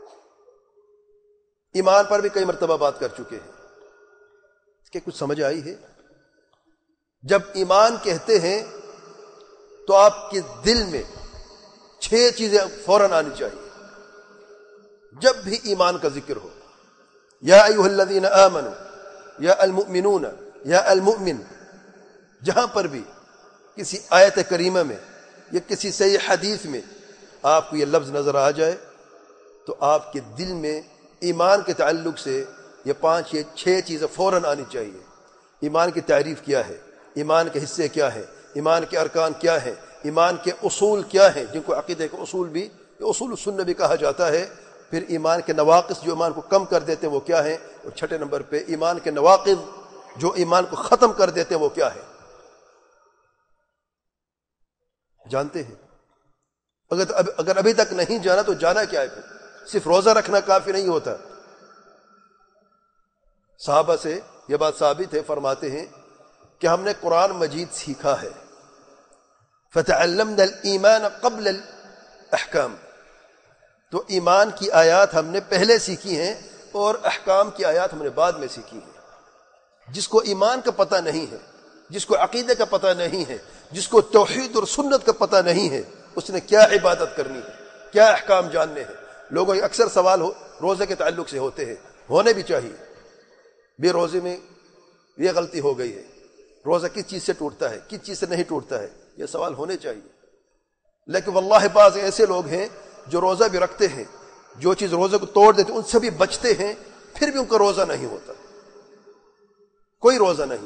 ایمان پر بھی کئی مرتبہ بات کر چکے ہیں۔ اس کے کچھ سمجھ آئی ہے؟ جب ایمان کہتے ہیں تو آپ کے دل میں چھ چیزیں فوراً آنی چاہیے جب بھی ایمان کا ذکر ہو۔ یا ایھا الذین آمنوا، یا المؤمنون، یا المؤمن، جہاں پر بھی کسی آیت کریمہ میں یا کسی صحیح حدیث میں آپ کو یہ لفظ نظر آ جائے تو آپ کے دل میں ایمان کے تعلق سے یہ پانچ یہ چھ چیزیں فوراً آنی چاہیے۔ ایمان کی تعریف کیا ہے، ایمان کے حصے کیا ہیں، ایمان کے ارکان کیا ہیں، ایمان کے اصول کیا ہیں، جن کو عقیدے کے اصول بھی، اصول السنہ بھی کہا جاتا ہے۔ پھر ایمان کے نواقص جو ایمان کو کم کر دیتے ہیں وہ کیا ہیں، اور چھٹے نمبر پہ ایمان کے نواقض جو ایمان کو ختم کر دیتے ہیں وہ کیا ہے، جانتے ہیں؟ اگر اگر ابھی تک نہیں جانا تو جانا کیا ہے؟ پھر صرف روزہ رکھنا کافی نہیں ہوتا۔ صحابہ سے یہ بات ثابت ہے، فرماتے ہیں کہ ہم نے قرآن مجید سیکھا ہے، فَتَعَلَّمْنَا الْإِيمَانَ قَبْلَ الْأَحْكَامِ، تو ایمان کی آیات ہم نے پہلے سیکھی ہیں اور احکام کی آیات ہم نے بعد میں سیکھی ہیں۔ جس کو ایمان کا پتہ نہیں ہے، جس کو عقیدے کا پتہ نہیں ہے، جس کو توحید اور سنت کا پتہ نہیں ہے، اس نے کیا عبادت کرنی ہے، کیا احکام جاننے ہیں؟ لوگوں کے اکثر سوال ہو روزے کے تعلق سے ہوتے ہیں، ہونے بھی چاہیے۔ بے روزے میں یہ غلطی ہو گئی ہے، روزہ کس چیز سے ٹوٹتا ہے، کس چیز سے نہیں ٹوٹتا ہے، یہ سوال ہونے چاہیے۔ لیکن واللہ بعض ایسے لوگ ہیں جو روزہ بھی رکھتے ہیں، جو چیز روزے کو توڑ دیتے ان سے بھی بچتے ہیں، پھر بھی ان کا روزہ نہیں ہوتا، کوئی روزہ نہیں۔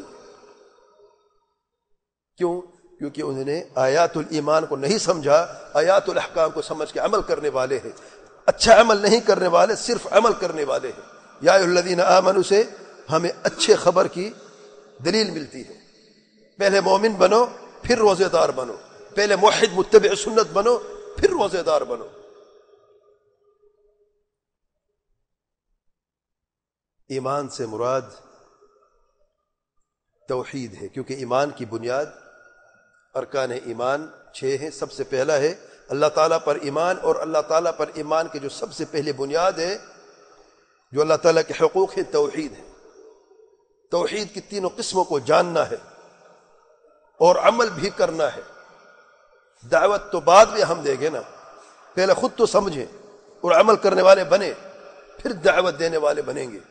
کیوں؟ کیونکہ انہوں نے آیات الایمان کو نہیں سمجھا، آیات الاحکام کو سمجھ کے عمل کرنے والے ہیں۔ اچھا عمل نہیں کرنے والے، صرف عمل کرنے والے ہیں۔ یا ایھا الذین آمنوا سے ہمیں اچھے خبر کی دلیل ملتی ہے۔ پہلے مومن بنو، پھر روزے دار بنو، پہلے موحد متبع سنت بنو، پھر روزے دار بنو۔ ایمان سے مراد توحید ہے، کیونکہ ایمان کی بنیاد، ارکان ایمان چھ ہیں۔ سب سے پہلا ہے اللہ تعالیٰ پر ایمان، اور اللہ تعالیٰ پر ایمان کی جو سب سے پہلی بنیاد ہے، جو اللہ تعالیٰ کے حقوق ہے، توحید ہے۔ توحید کی تینوں قسموں کو جاننا ہے اور عمل بھی کرنا ہے۔ دعوت تو بعد میں ہم دیں گے نا، پہلے خود تو سمجھیں اور عمل کرنے والے بنے، پھر دعوت دینے والے بنیں گے۔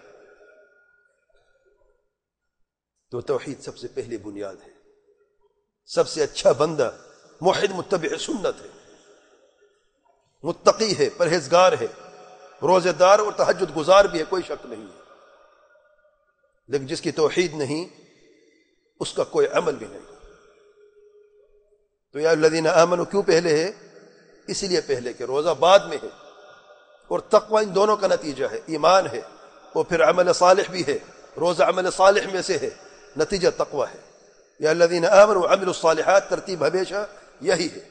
تو توحید سب سے پہلی بنیاد ہے۔ سب سے اچھا بندہ موحد متبع سنت ہے، متقی ہے، پرہیزگار ہے، روزے دار اور تہجد گزار بھی ہے، کوئی شک نہیں ہے۔ لیکن جس کی توحید نہیں، اس کا کوئی عمل بھی نہیں۔ تو یا الذین آمنوا کیوں پہلے ہے؟ اس لیے پہلے کہ روزہ بعد میں ہے، اور تقوی ان دونوں کا نتیجہ ہے۔ ایمان ہے اور پھر عمل صالح بھی ہے، روزہ عمل صالح میں سے ہے، نتیجہ تقوی ہے۔ یا الذین آمنوا وعملوا الصالحات، ترتیب ہمیشہ یہی ہے۔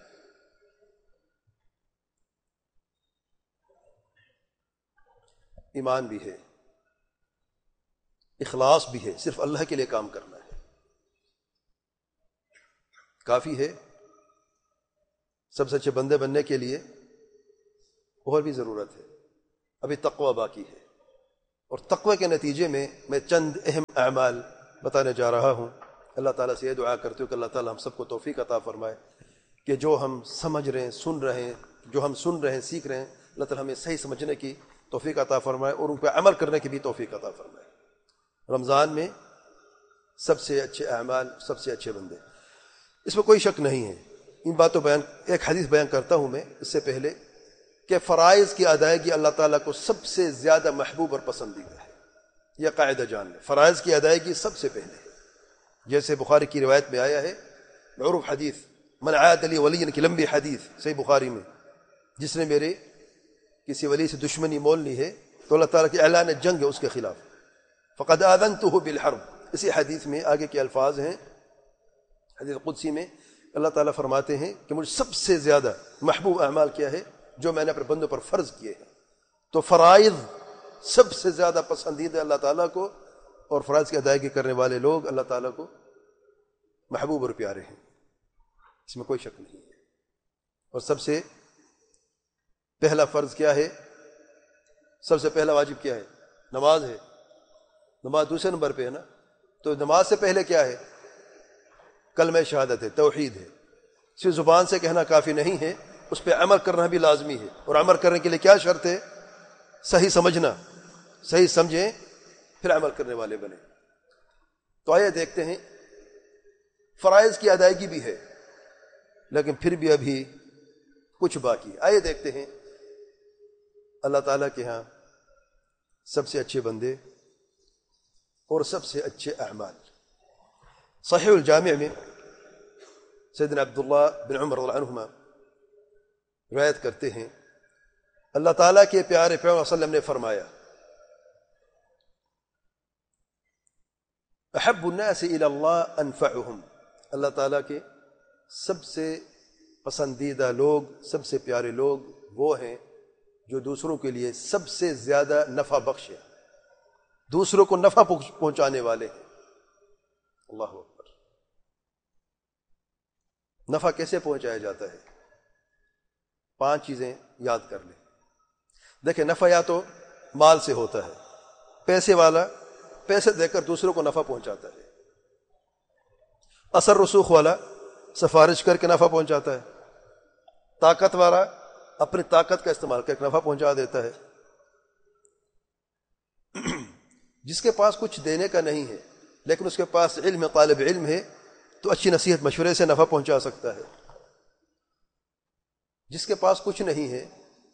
ایمان بھی ہے، اخلاص بھی ہے، صرف اللہ کے لیے کام کرنا ہے، کافی ہے۔ سب سے اچھے بندے بننے کے لیے اور بھی ضرورت ہے، ابھی تقوی باقی ہے، اور تقوی کے نتیجے میں میں چند اہم اعمال بتانے جا رہا ہوں. اللہ تعالیٰ سے یہ دعا کرتے ہوں کہ اللہ تعالیٰ ہم سب کو توفیق عطا فرمائے کہ جو ہم سمجھ رہے ہیں، سن رہے ہیں، جو ہم سن رہے ہیں، سیکھ رہے ہیں، اللہ تعالیٰ ہمیں صحیح سمجھنے کی توفیق عطا فرمائے اور ان پہ عمل کرنے کی بھی توفیق عطا فرمائے. رمضان میں سب سے اچھے اعمال، سب سے اچھے بندے، اس میں کوئی شک نہیں ہے. ان باتوں بیان ایک حدیث بیان کرتا ہوں میں اس سے پہلے کہ فرائض کی ادائیگی اللہ تعالیٰ کو سب سے زیادہ محبوب اور پسندیدہ ہے. یہ قاعدہ جان لیں، فرائض کی ادائیگی سب سے پہلے ہے. جیسے بخاری کی روایت میں آیا ہے، معروف حدیث، من عاد لی ولی کی لمبی حدیث صحیح بخاری میں، جس نے میرے کسی ولی سے دشمنی مول لی ہے تو اللہ تعالیٰ کی اعلان جنگ ہے اس کے خلاف، فقد آذنتہ بالحرب. اسی حدیث میں آگے کے الفاظ ہیں، حدیث قدسی میں اللہ تعالیٰ فرماتے ہیں کہ مجھے سب سے زیادہ محبوب اعمال کیا ہے جو میں نے اپنے بندوں پر فرض کیے ہیں. تو فرائض سب سے زیادہ پسندیدہ اللہ تعالیٰ کو، اور فرائض کی ادائیگی کرنے والے لوگ اللہ تعالیٰ کو محبوب اور پیارے ہیں، اس میں کوئی شک نہیں ہے. اور سب سے پہلا فرض کیا ہے؟ سب سے پہلا واجب کیا ہے؟ نماز ہے. نماز دوسرے نمبر پہ ہے نا. تو نماز سے پہلے کیا ہے؟ کلمہ شہادت ہے، توحید ہے. صرف زبان سے کہنا کافی نہیں ہے، اس پہ عمل کرنا بھی لازمی ہے. اور عمل کرنے کے لیے کیا شرط ہے؟ صحیح سمجھنا. صحیح سمجھیں پھر عمل کرنے والے بنے. تو آئیے دیکھتے ہیں، فرائض کی ادائیگی بھی ہے لیکن پھر بھی ابھی کچھ باقی ہے. آئیے دیکھتے ہیں اللہ تعالیٰ کے ہاں سب سے اچھے بندے اور سب سے اچھے اعمال. صحیح الجامع میں سیدنا عبداللہ بن عمر رضی اللہ عنہما روایت کرتے ہیں، اللہ تعالیٰ کے پیارے پیغمبر صلی اللہ علیہ وسلم نے فرمایا، احب الناس الی اللہ انفعهم. اللہ تعالیٰ کے سب سے پسندیدہ لوگ، سب سے پیارے لوگ وہ ہیں جو دوسروں کے لیے سب سے زیادہ نفع بخش ہیں، دوسروں کو نفع پہنچانے والے ہیں. اللہ اکبر. نفع کیسے پہنچایا جاتا ہے؟ پانچ چیزیں یاد کر لیں. دیکھیں، نفع یا تو مال سے ہوتا ہے، پیسے والا پیسے دے کر دوسروں کو نفع پہنچاتا ہے. اثر رسوخ والا سفارش کر کے نفع پہنچاتا ہے. طاقت والا اپنی طاقت کا استعمال کر کے نفع پہنچا دیتا ہے. جس کے پاس کچھ دینے کا نہیں ہے لیکن اس کے پاس علم ہے، طالب علم ہے، تو اچھی نصیحت مشورے سے نفع پہنچا سکتا ہے. جس کے پاس کچھ نہیں ہے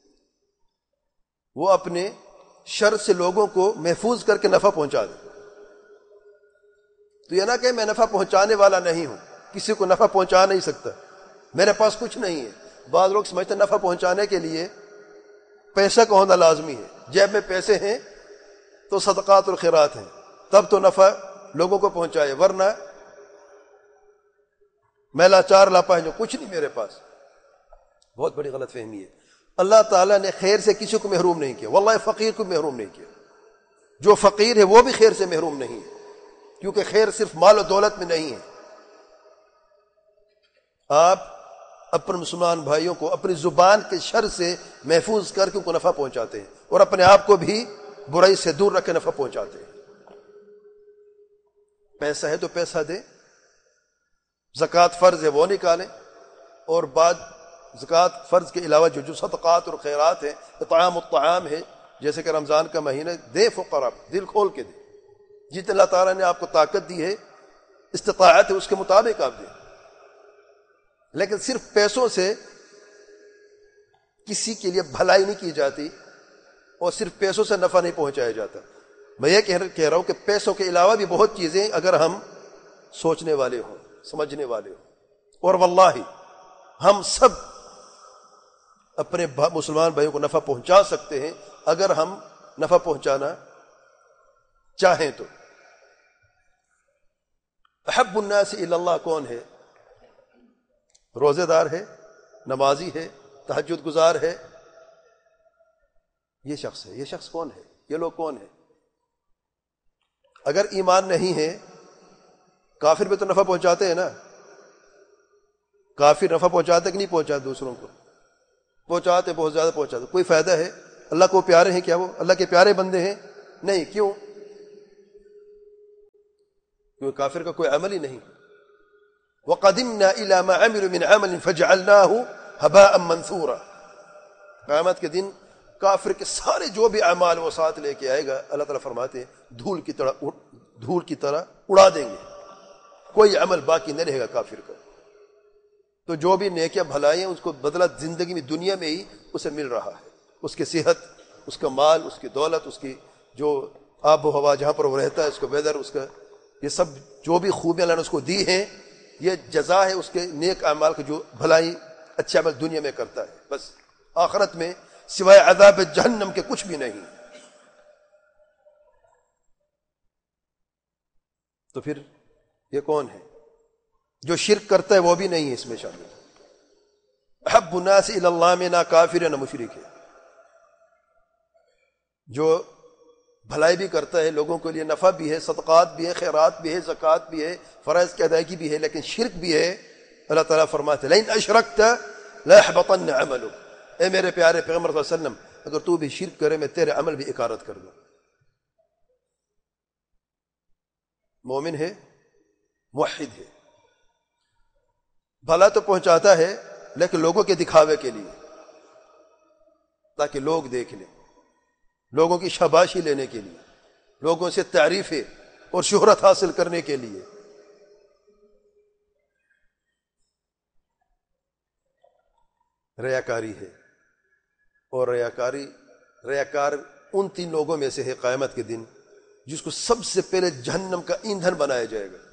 وہ اپنے شر سے لوگوں کو محفوظ کر کے نفع پہنچا دے. تو یہ نہ کہ میں نفع پہنچانے والا نہیں ہوں، کسی کو نفع پہنچا نہیں سکتا، میرے پاس کچھ نہیں ہے. بعض لوگ سمجھتے ہیں نفع پہنچانے کے لیے پیسہ کا ہونا لازمی ہے. جیب میں پیسے ہیں تو صدقات اور خیرات ہیں، تب تو نفع لوگوں کو پہنچائے، ورنہ میں لاچار لاپا ہے جو کچھ نہیں میرے پاس. بہت بڑی غلط فہمی ہے. اللہ تعالیٰ نے خیر سے کسی کو محروم نہیں کیا، واللہ فقیر کو محروم نہیں کیا. جو فقیر ہے وہ بھی خیر سے محروم نہیں ہے، کیونکہ خیر صرف مال و دولت میں نہیں ہے. آپ اپنے مسلمان بھائیوں کو اپنی زبان کے شر سے محفوظ کر کے ان کو نفع پہنچاتے ہیں، اور اپنے آپ کو بھی برائی سے دور رکھ کے نفع پہنچاتے ہیں. پیسہ ہے تو پیسہ دیں، زکوٰۃ فرض ہے وہ نکالیں، اور بعد زکوٰۃ فرض کے علاوہ جو جو صدقات اور خیرات ہیں، اطعام الطعام ہے، جیسے کہ رمضان کا مہینہ، دے فقراء، دل کھول کے دیں. جتنے اللہ تعالیٰ نے آپ کو طاقت دی ہے، استطاعت ہے، اس کے مطابق آپ دیں. لیکن صرف پیسوں سے کسی کے لیے بھلائی نہیں کی جاتی، اور صرف پیسوں سے نفع نہیں پہنچایا جاتا. میں یہ کہہ رہا ہوں کہ پیسوں کے علاوہ بھی بہت چیزیں اگر ہم سوچنے والے ہوں، سمجھنے والے ہوں، اور واللہ ہم سب اپنے مسلمان بھائیوں کو نفع پہنچا سکتے ہیں اگر ہم نفع پہنچانا چاہیں تو. احب الناس الی اللہ کون ہے؟ روزے دار ہے، نمازی ہے، تہجد گزار ہے. یہ شخص ہے. یہ شخص کون ہے؟ یہ لوگ کون ہیں؟ اگر ایمان نہیں ہے، کافر بھی تو نفع پہنچاتے ہیں نا. کافر نفع پہنچاتے کہ نہیں پہنچاتے؟ دوسروں کو پہنچاتے، بہت زیادہ پہنچاتے. کوئی فائدہ ہے؟ اللہ کو پیارے ہیں کیا وہ؟ اللہ کے پیارے بندے ہیں؟ نہیں. کیوں؟ کیونکہ کافر کا کوئی عمل ہی نہیں. وَقَدِمْنَا إِلَى مَا عَمِلُوا مِنْ عَمَلٍ فَجَعَلْنَاهُ هَبَاءً مَنْثُورًا. قیامت کے دن کافر کے سارے جو بھی اعمال وہ ساتھ لے کے آئے گا، اللہ تعالیٰ فرماتے ہیں دھول کی طرح دھول کی طرح اڑا دیں گے. کوئی عمل باقی نہ رہے گا کافر کا. تو جو بھی نیکیاں بھلائیں اس کو بدلہ زندگی میں دنیا میں ہی اسے مل رہا ہے. اس کی صحت، اس کا مال، اس کی دولت، اس کی جو آب و ہوا جہاں پر وہ رہتا ہے، اس کا ویدر، اس کا یہ سب جو بھی خوبیاں اللہ نے اس کو دی ہیں، یہ جزا ہے اس کے نیک اعمال کا جو بھلائی اچھے عمل دنیا میں کرتا ہے. بس آخرت میں سوائے عذاب جہنم کے کچھ بھی نہیں. تو پھر یہ کون ہے جو شرک کرتا ہے؟ وہ بھی نہیں ہے اس میں شامل. احب الناس الی اللہ میں نہ کافر ہے نہ مشرک ہے. جو بھلائی بھی کرتا ہے، لوگوں کے لیے نفع بھی ہے، صدقات بھی ہے، خیرات بھی ہے، زکوٰۃ بھی ہے، فرائض کی ادائیگی بھی ہے، لیکن شرک بھی ہے. اللہ تعالیٰ فرماتے ہیں لئن اشرکت لَيَحْبَطَنَّ عَمَلُكَ. اے میرے پیارے پیغمبر صلی اللہ علیہ وسلم، اگر تو بھی شرک کرے میں تیرے عمل بھی اکارت کر دوں. مومن ہے، موحد ہے، بھلا تو پہنچاتا ہے لیکن لوگوں کے دکھاوے کے لیے، تاکہ لوگ دیکھ لیں، لوگوں کی شاباشی لینے کے لیے، لوگوں سے تعریفیں اور شہرت حاصل کرنے کے لیے. ریاکاری ہے. اور ریاکاری ریاکار ان تین لوگوں میں سے ہے قیامت کے دن جس کو سب سے پہلے جہنم کا ایندھن بنایا جائے گا.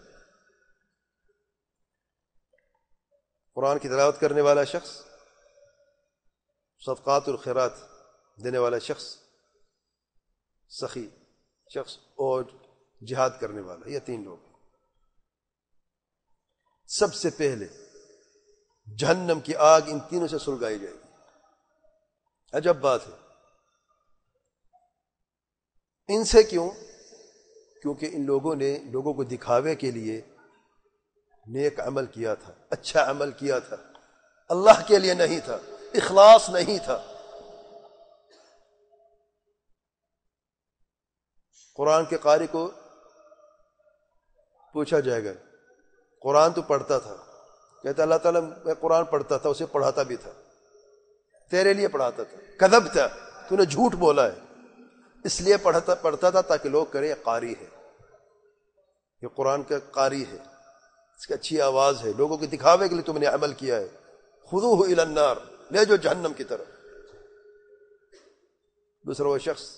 قرآن کی تلاوت کرنے والا شخص، صدقات اور خیرات دینے والا شخص، سخی شخص اور جہاد کرنے والا، یہ تین لوگ سب سے پہلے جہنم کی آگ ان تینوں سے سلگائی جائے گی. عجب بات ہے. ان سے کیوں؟ کیونکہ ان لوگوں نے لوگوں کو دکھاوے کے لیے نیک عمل کیا تھا، اچھا عمل کیا تھا، اللہ کے لیے نہیں تھا، اخلاص نہیں تھا. قرآن کے قاری کو پوچھا جائے گا قرآن تو پڑھتا تھا، کہتا اللہ تعالیٰ میں قرآن پڑھتا تھا، اسے پڑھاتا بھی تھا، تیرے لیے پڑھاتا تھا. کذبت، تو نے جھوٹ بولا ہے. اس لیے پڑھتا پڑھتا تھا تاکہ لوگ کریں قاری ہے، یہ قرآن کا قاری ہے، اس کی اچھی آواز ہے، لوگوں کے دکھاوے کے لیے تم نے عمل کیا ہے. خذوہ الی النار، لے جو جہنم کی طرف. دوسرا وہ شخص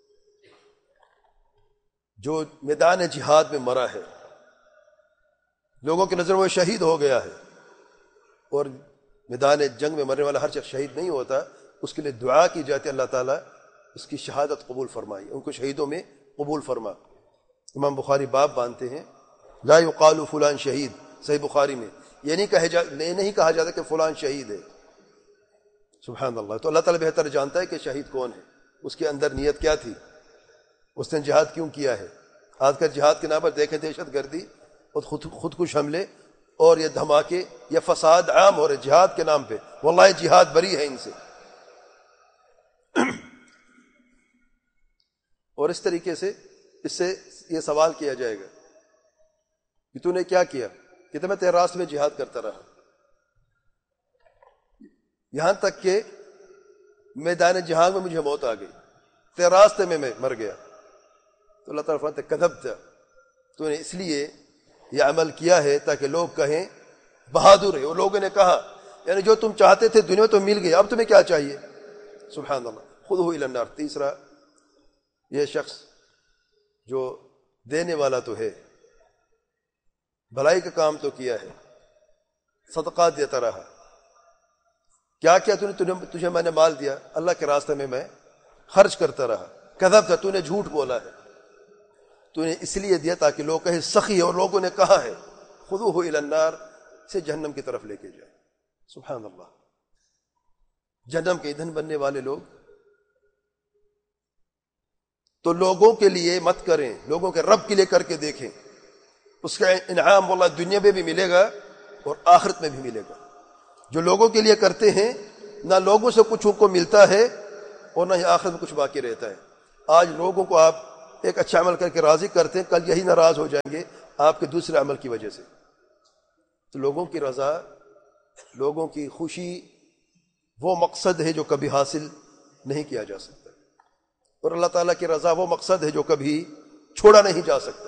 جو میدان جہاد میں مرا ہے، لوگوں کی نظر وہ شہید ہو گیا ہے، اور میدان جنگ میں مرنے والا ہر شخص شہید نہیں ہوتا، اس کے لیے دعا کی جاتی ہے اللہ تعالیٰ اس کی شہادت قبول فرمائی، ان کو شہیدوں میں قبول فرما. امام بخاری باب باندھتے ہیں لا یقال فلان شہید، صحیح بخاری میں یہ نہیں کہا جا یہ نہیں کہا جاتا کہ فلان شہید ہے. سبحان اللہ. تو اللہ تعالیٰ بہتر جانتا ہے کہ شہید کون ہے، اس کے اندر نیت کیا تھی، اس نے جہاد کیوں کیا ہے. آج کل جہاد کے نام پر دیکھیں دہشت گردی اور خود خودکش حملے اور یہ دھماکے، یہ فساد عام ہو رہے جہاد کے نام پہ. واللہ جہاد بری ہے ان سے. اور اس طریقے سے اس سے یہ سوال کیا جائے گا کہ تو نے کیا کیا، کہ میں تیرے راستے میں جہاد کرتا رہا یہاں تک کہ میدان جہاد میں مجھے موت آ گئی، تیرے راستے میں میں مر گیا. تو اللہ تعالیٰ فرماتا ہے کذبت، تو نے اس لیے یہ عمل کیا ہے تاکہ لوگ کہیں بہادر ہے. اور لوگوں نے کہا یعنی جو تم چاہتے تھے دنیا تو مل گئی، اب تمہیں کیا چاہیے. سبحان اللہ. خذہ الی النار. تیسرا یہ شخص جو دینے والا تو ہے، بھلائی کا کام تو کیا ہے، صدقات دیتا رہا. کیا کیا تو نے تجھے میں نے مال دیا، اللہ کے راستے میں میں خرچ کرتا رہا. کذبت، تو نے جھوٹ بولا ہے، تو نے اس لیے دیا تاکہ لوگ کہیں سخی ہے، اور لوگوں نے کہا ہے خذوہ الی النار، سے جہنم کی طرف لے کے جائے. سبحان اللہ. جہنم کے ایندھن بننے والے لوگ تو لوگوں کے لیے مت کریں، لوگوں کے رب کے لیے کر کے دیکھیں، اس کا انعام واللہ دنیا میں بھی ملے گا اور آخرت میں بھی ملے گا. جو لوگوں کے لیے کرتے ہیں نہ لوگوں سے کچھ ان کو ملتا ہے اور نہ ہی آخرت میں کچھ باقی رہتا ہے. آج لوگوں کو آپ ایک اچھا عمل کر کے راضی کرتے ہیں، کل یہی ناراض ہو جائیں گے آپ کے دوسرے عمل کی وجہ سے. تو لوگوں کی رضا، لوگوں کی خوشی وہ مقصد ہے جو کبھی حاصل نہیں کیا جا سکتا، اور اللہ تعالیٰ کی رضا وہ مقصد ہے جو کبھی چھوڑا نہیں جا سکتا.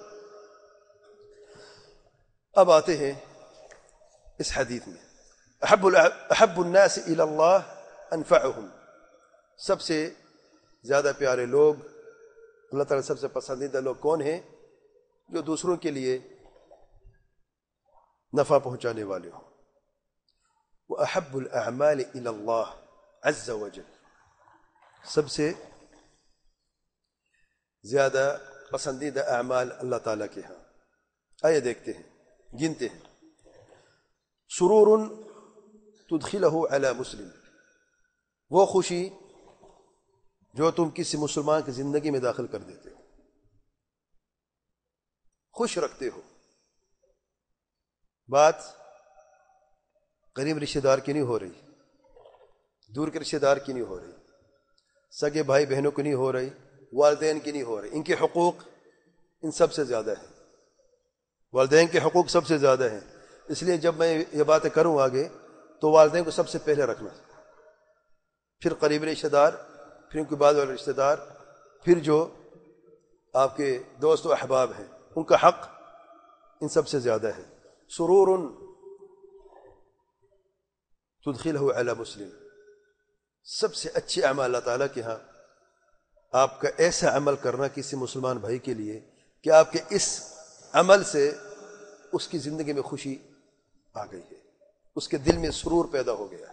اب آتے ہیں اس حدیث میں، احب احب الناس الی اللہ انفعهم، سب سے زیادہ پیارے لوگ، اللہ تعالیٰ سب سے پسندیدہ لوگ کون ہیں؟ جو دوسروں کے لیے نفع پہنچانے والے ہوں. وَأَحَبُّ الْأَعْمَالِ إِلَى اللَّهِ عَزَّ وَجَلَّ، سب سے زیادہ پسندیدہ اعمال اللہ تعالیٰ کے ہاں. آئیے دیکھتے ہیں، گنتے ہیں. سرور تدخلہ علی مسلم، وہ خوشی جو تم کسی مسلمان کی زندگی میں داخل کر دیتے ہو، خوش رکھتے ہو. بات قریب رشتہ دار کی نہیں ہو رہی، دور کے رشتہ دار کی نہیں ہو رہی، سگے بھائی بہنوں کی نہیں ہو رہی، والدین کی نہیں ہو رہی. ان کے حقوق ان سب سے زیادہ ہیں، والدین کے حقوق سب سے زیادہ ہیں. اس لیے جب میں یہ باتیں کروں آگے تو والدین کو سب سے پہلے رکھنا، پھر قریب رشتہ دار، پھر ان کے بعد والے رشتہ دار، پھر جو آپ کے دوست و احباب ہیں ان کا حق ان سب سے زیادہ ہے. سرور تدخلہ علی مسلم، سب سے اچھے اعمال اللہ تعالیٰ کے ہاں آپ کا ایسا عمل کرنا کسی مسلمان بھائی کے لیے کہ آپ کے اس عمل سے اس کی زندگی میں خوشی آ گئی ہے، اس کے دل میں سرور پیدا ہو گیا ہے.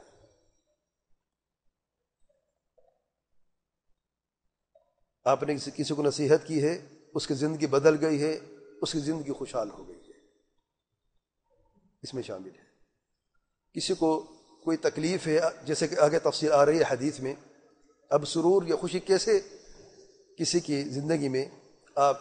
آپ نے کسی کو نصیحت کی ہے، اس کی زندگی بدل گئی ہے، اس کی زندگی خوشحال ہو گئی ہے، اس میں شامل ہے. کسی کو کوئی تکلیف ہے، جیسے کہ آگے تفصیل آ رہی ہے حدیث میں. اب سرور یا خوشی کیسے کسی کی زندگی میں آپ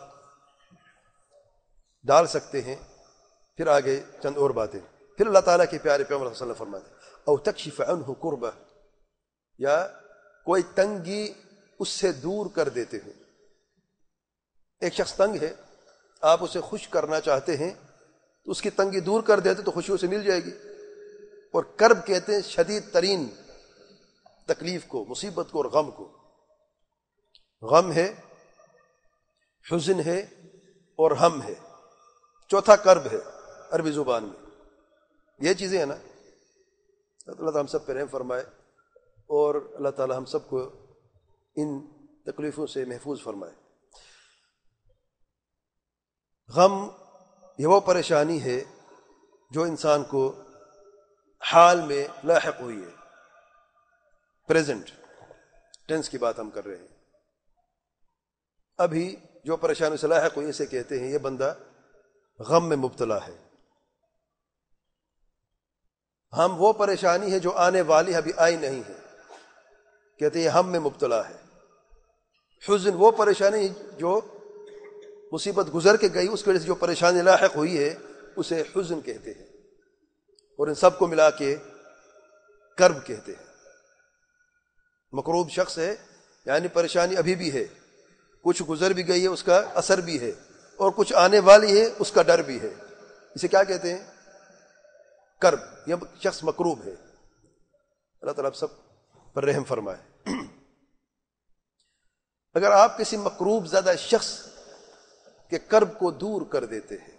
ڈال سکتے ہیں، پھر آگے چند اور باتیں. پھر اللہ تعالیٰ کے پیارے پیغمبر صلی اللہ علیہ وسلم فرماتے ہیں او تکشف عنہ کربہ، یا کوئی تنگی اس سے دور کر دیتے ہیں. ایک شخص تنگ ہے، آپ اسے خوش کرنا چاہتے ہیں تو اس کی تنگی دور کر دیتے تو خوشی اسے مل جائے گی. اور کرب کہتے ہیں شدید ترین تکلیف کو، مصیبت کو اور غم کو. غم ہے، حزن ہے اور ہم ہے. چوتھا کرب ہے عربی زبان میں. یہ چیزیں ہیں نا. اللہ تعالیٰ ہم سب پہ رحم فرمائے اور اللہ تعالیٰ ہم سب کو ان تکلیفوں سے محفوظ فرمائے. غم یہ وہ پریشانی ہے جو انسان کو حال میں لاحق ہوئی ہے. پریزنٹ ٹینس کی بات ہم کر رہے ہیں. ابھی جو پریشانی سے لاحق ہوئی اسے کہتے ہیں یہ بندہ غم میں مبتلا ہے. ہم وہ پریشانی ہے جو آنے والی ابھی آئی نہیں ہے، کہتے ہیں یہ ہم میں مبتلا ہے. حزن وہ پریشانی جو مصیبت گزر کے گئی، اس کی وجہ سے جو پریشانی لاحق ہوئی ہے اسے حزن کہتے ہیں. اور ان سب کو ملا کے کرب کہتے ہیں. مکروب شخص ہے یعنی پریشانی ابھی بھی ہے، کچھ گزر بھی گئی ہے اس کا اثر بھی ہے، اور کچھ آنے والی ہے اس کا ڈر بھی ہے. اسے کیا کہتے ہیں؟ کرب. یہ شخص مکروب ہے. اللہ تعالیٰ سب پر رحم فرمائے. اگر آپ کسی مکروب زدہ شخص کے کرب کو دور کر دیتے ہیں،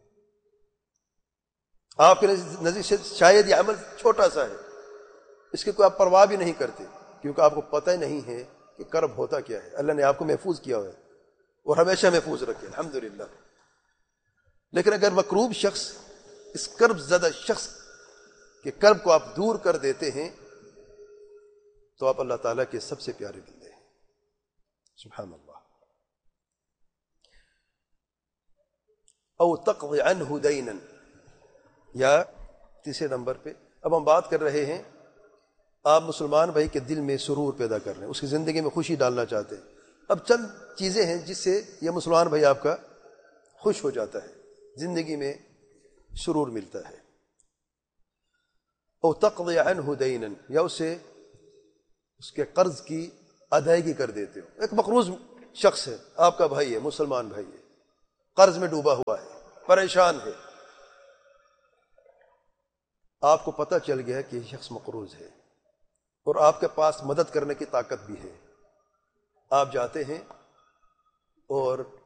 آپ کے نزدیک سے شاید یہ عمل چھوٹا سا ہے، اس کی کوئی آپ پرواہ بھی نہیں کرتے کیونکہ آپ کو پتہ ہی نہیں ہے کہ کرب ہوتا کیا ہے. اللہ نے آپ کو محفوظ کیا ہوا ہے اور ہمیشہ محفوظ رکھے الحمدللہ. لیکن اگر مکروب شخص اس کرب زدہ شخص کے کرب کو آپ دور کر دیتے ہیں تو آپ اللہ تعالیٰ کے سب سے پیارے بندے ہیں. سبحان اللہ. او تقضی عنہ دینا، یا تیسرے نمبر پہ اب ہم بات کر رہے ہیں آپ مسلمان بھائی کے دل میں سرور پیدا کر رہے ہیں، اس کی زندگی میں خوشی ڈالنا چاہتے ہیں. اب چند چیزیں ہیں جس سے یہ مسلمان بھائی آپ کا خوش ہو جاتا ہے، زندگی میں سرور ملتا ہے. او تقضی عنہ دینا، یا اسے اس کے قرض کی ادائیگی کر دیتے ہو. ایک مقروض شخص ہے، آپ کا بھائی ہے، مسلمان بھائی ہے، قرض میں ڈوبا ہوا ہے، پریشان ہے، آپ کو پتہ چل گیا ہے کہ یہ شخص مقروض ہے اور آپ کے پاس مدد کرنے کی طاقت بھی ہے، آپ جاتے ہیں اور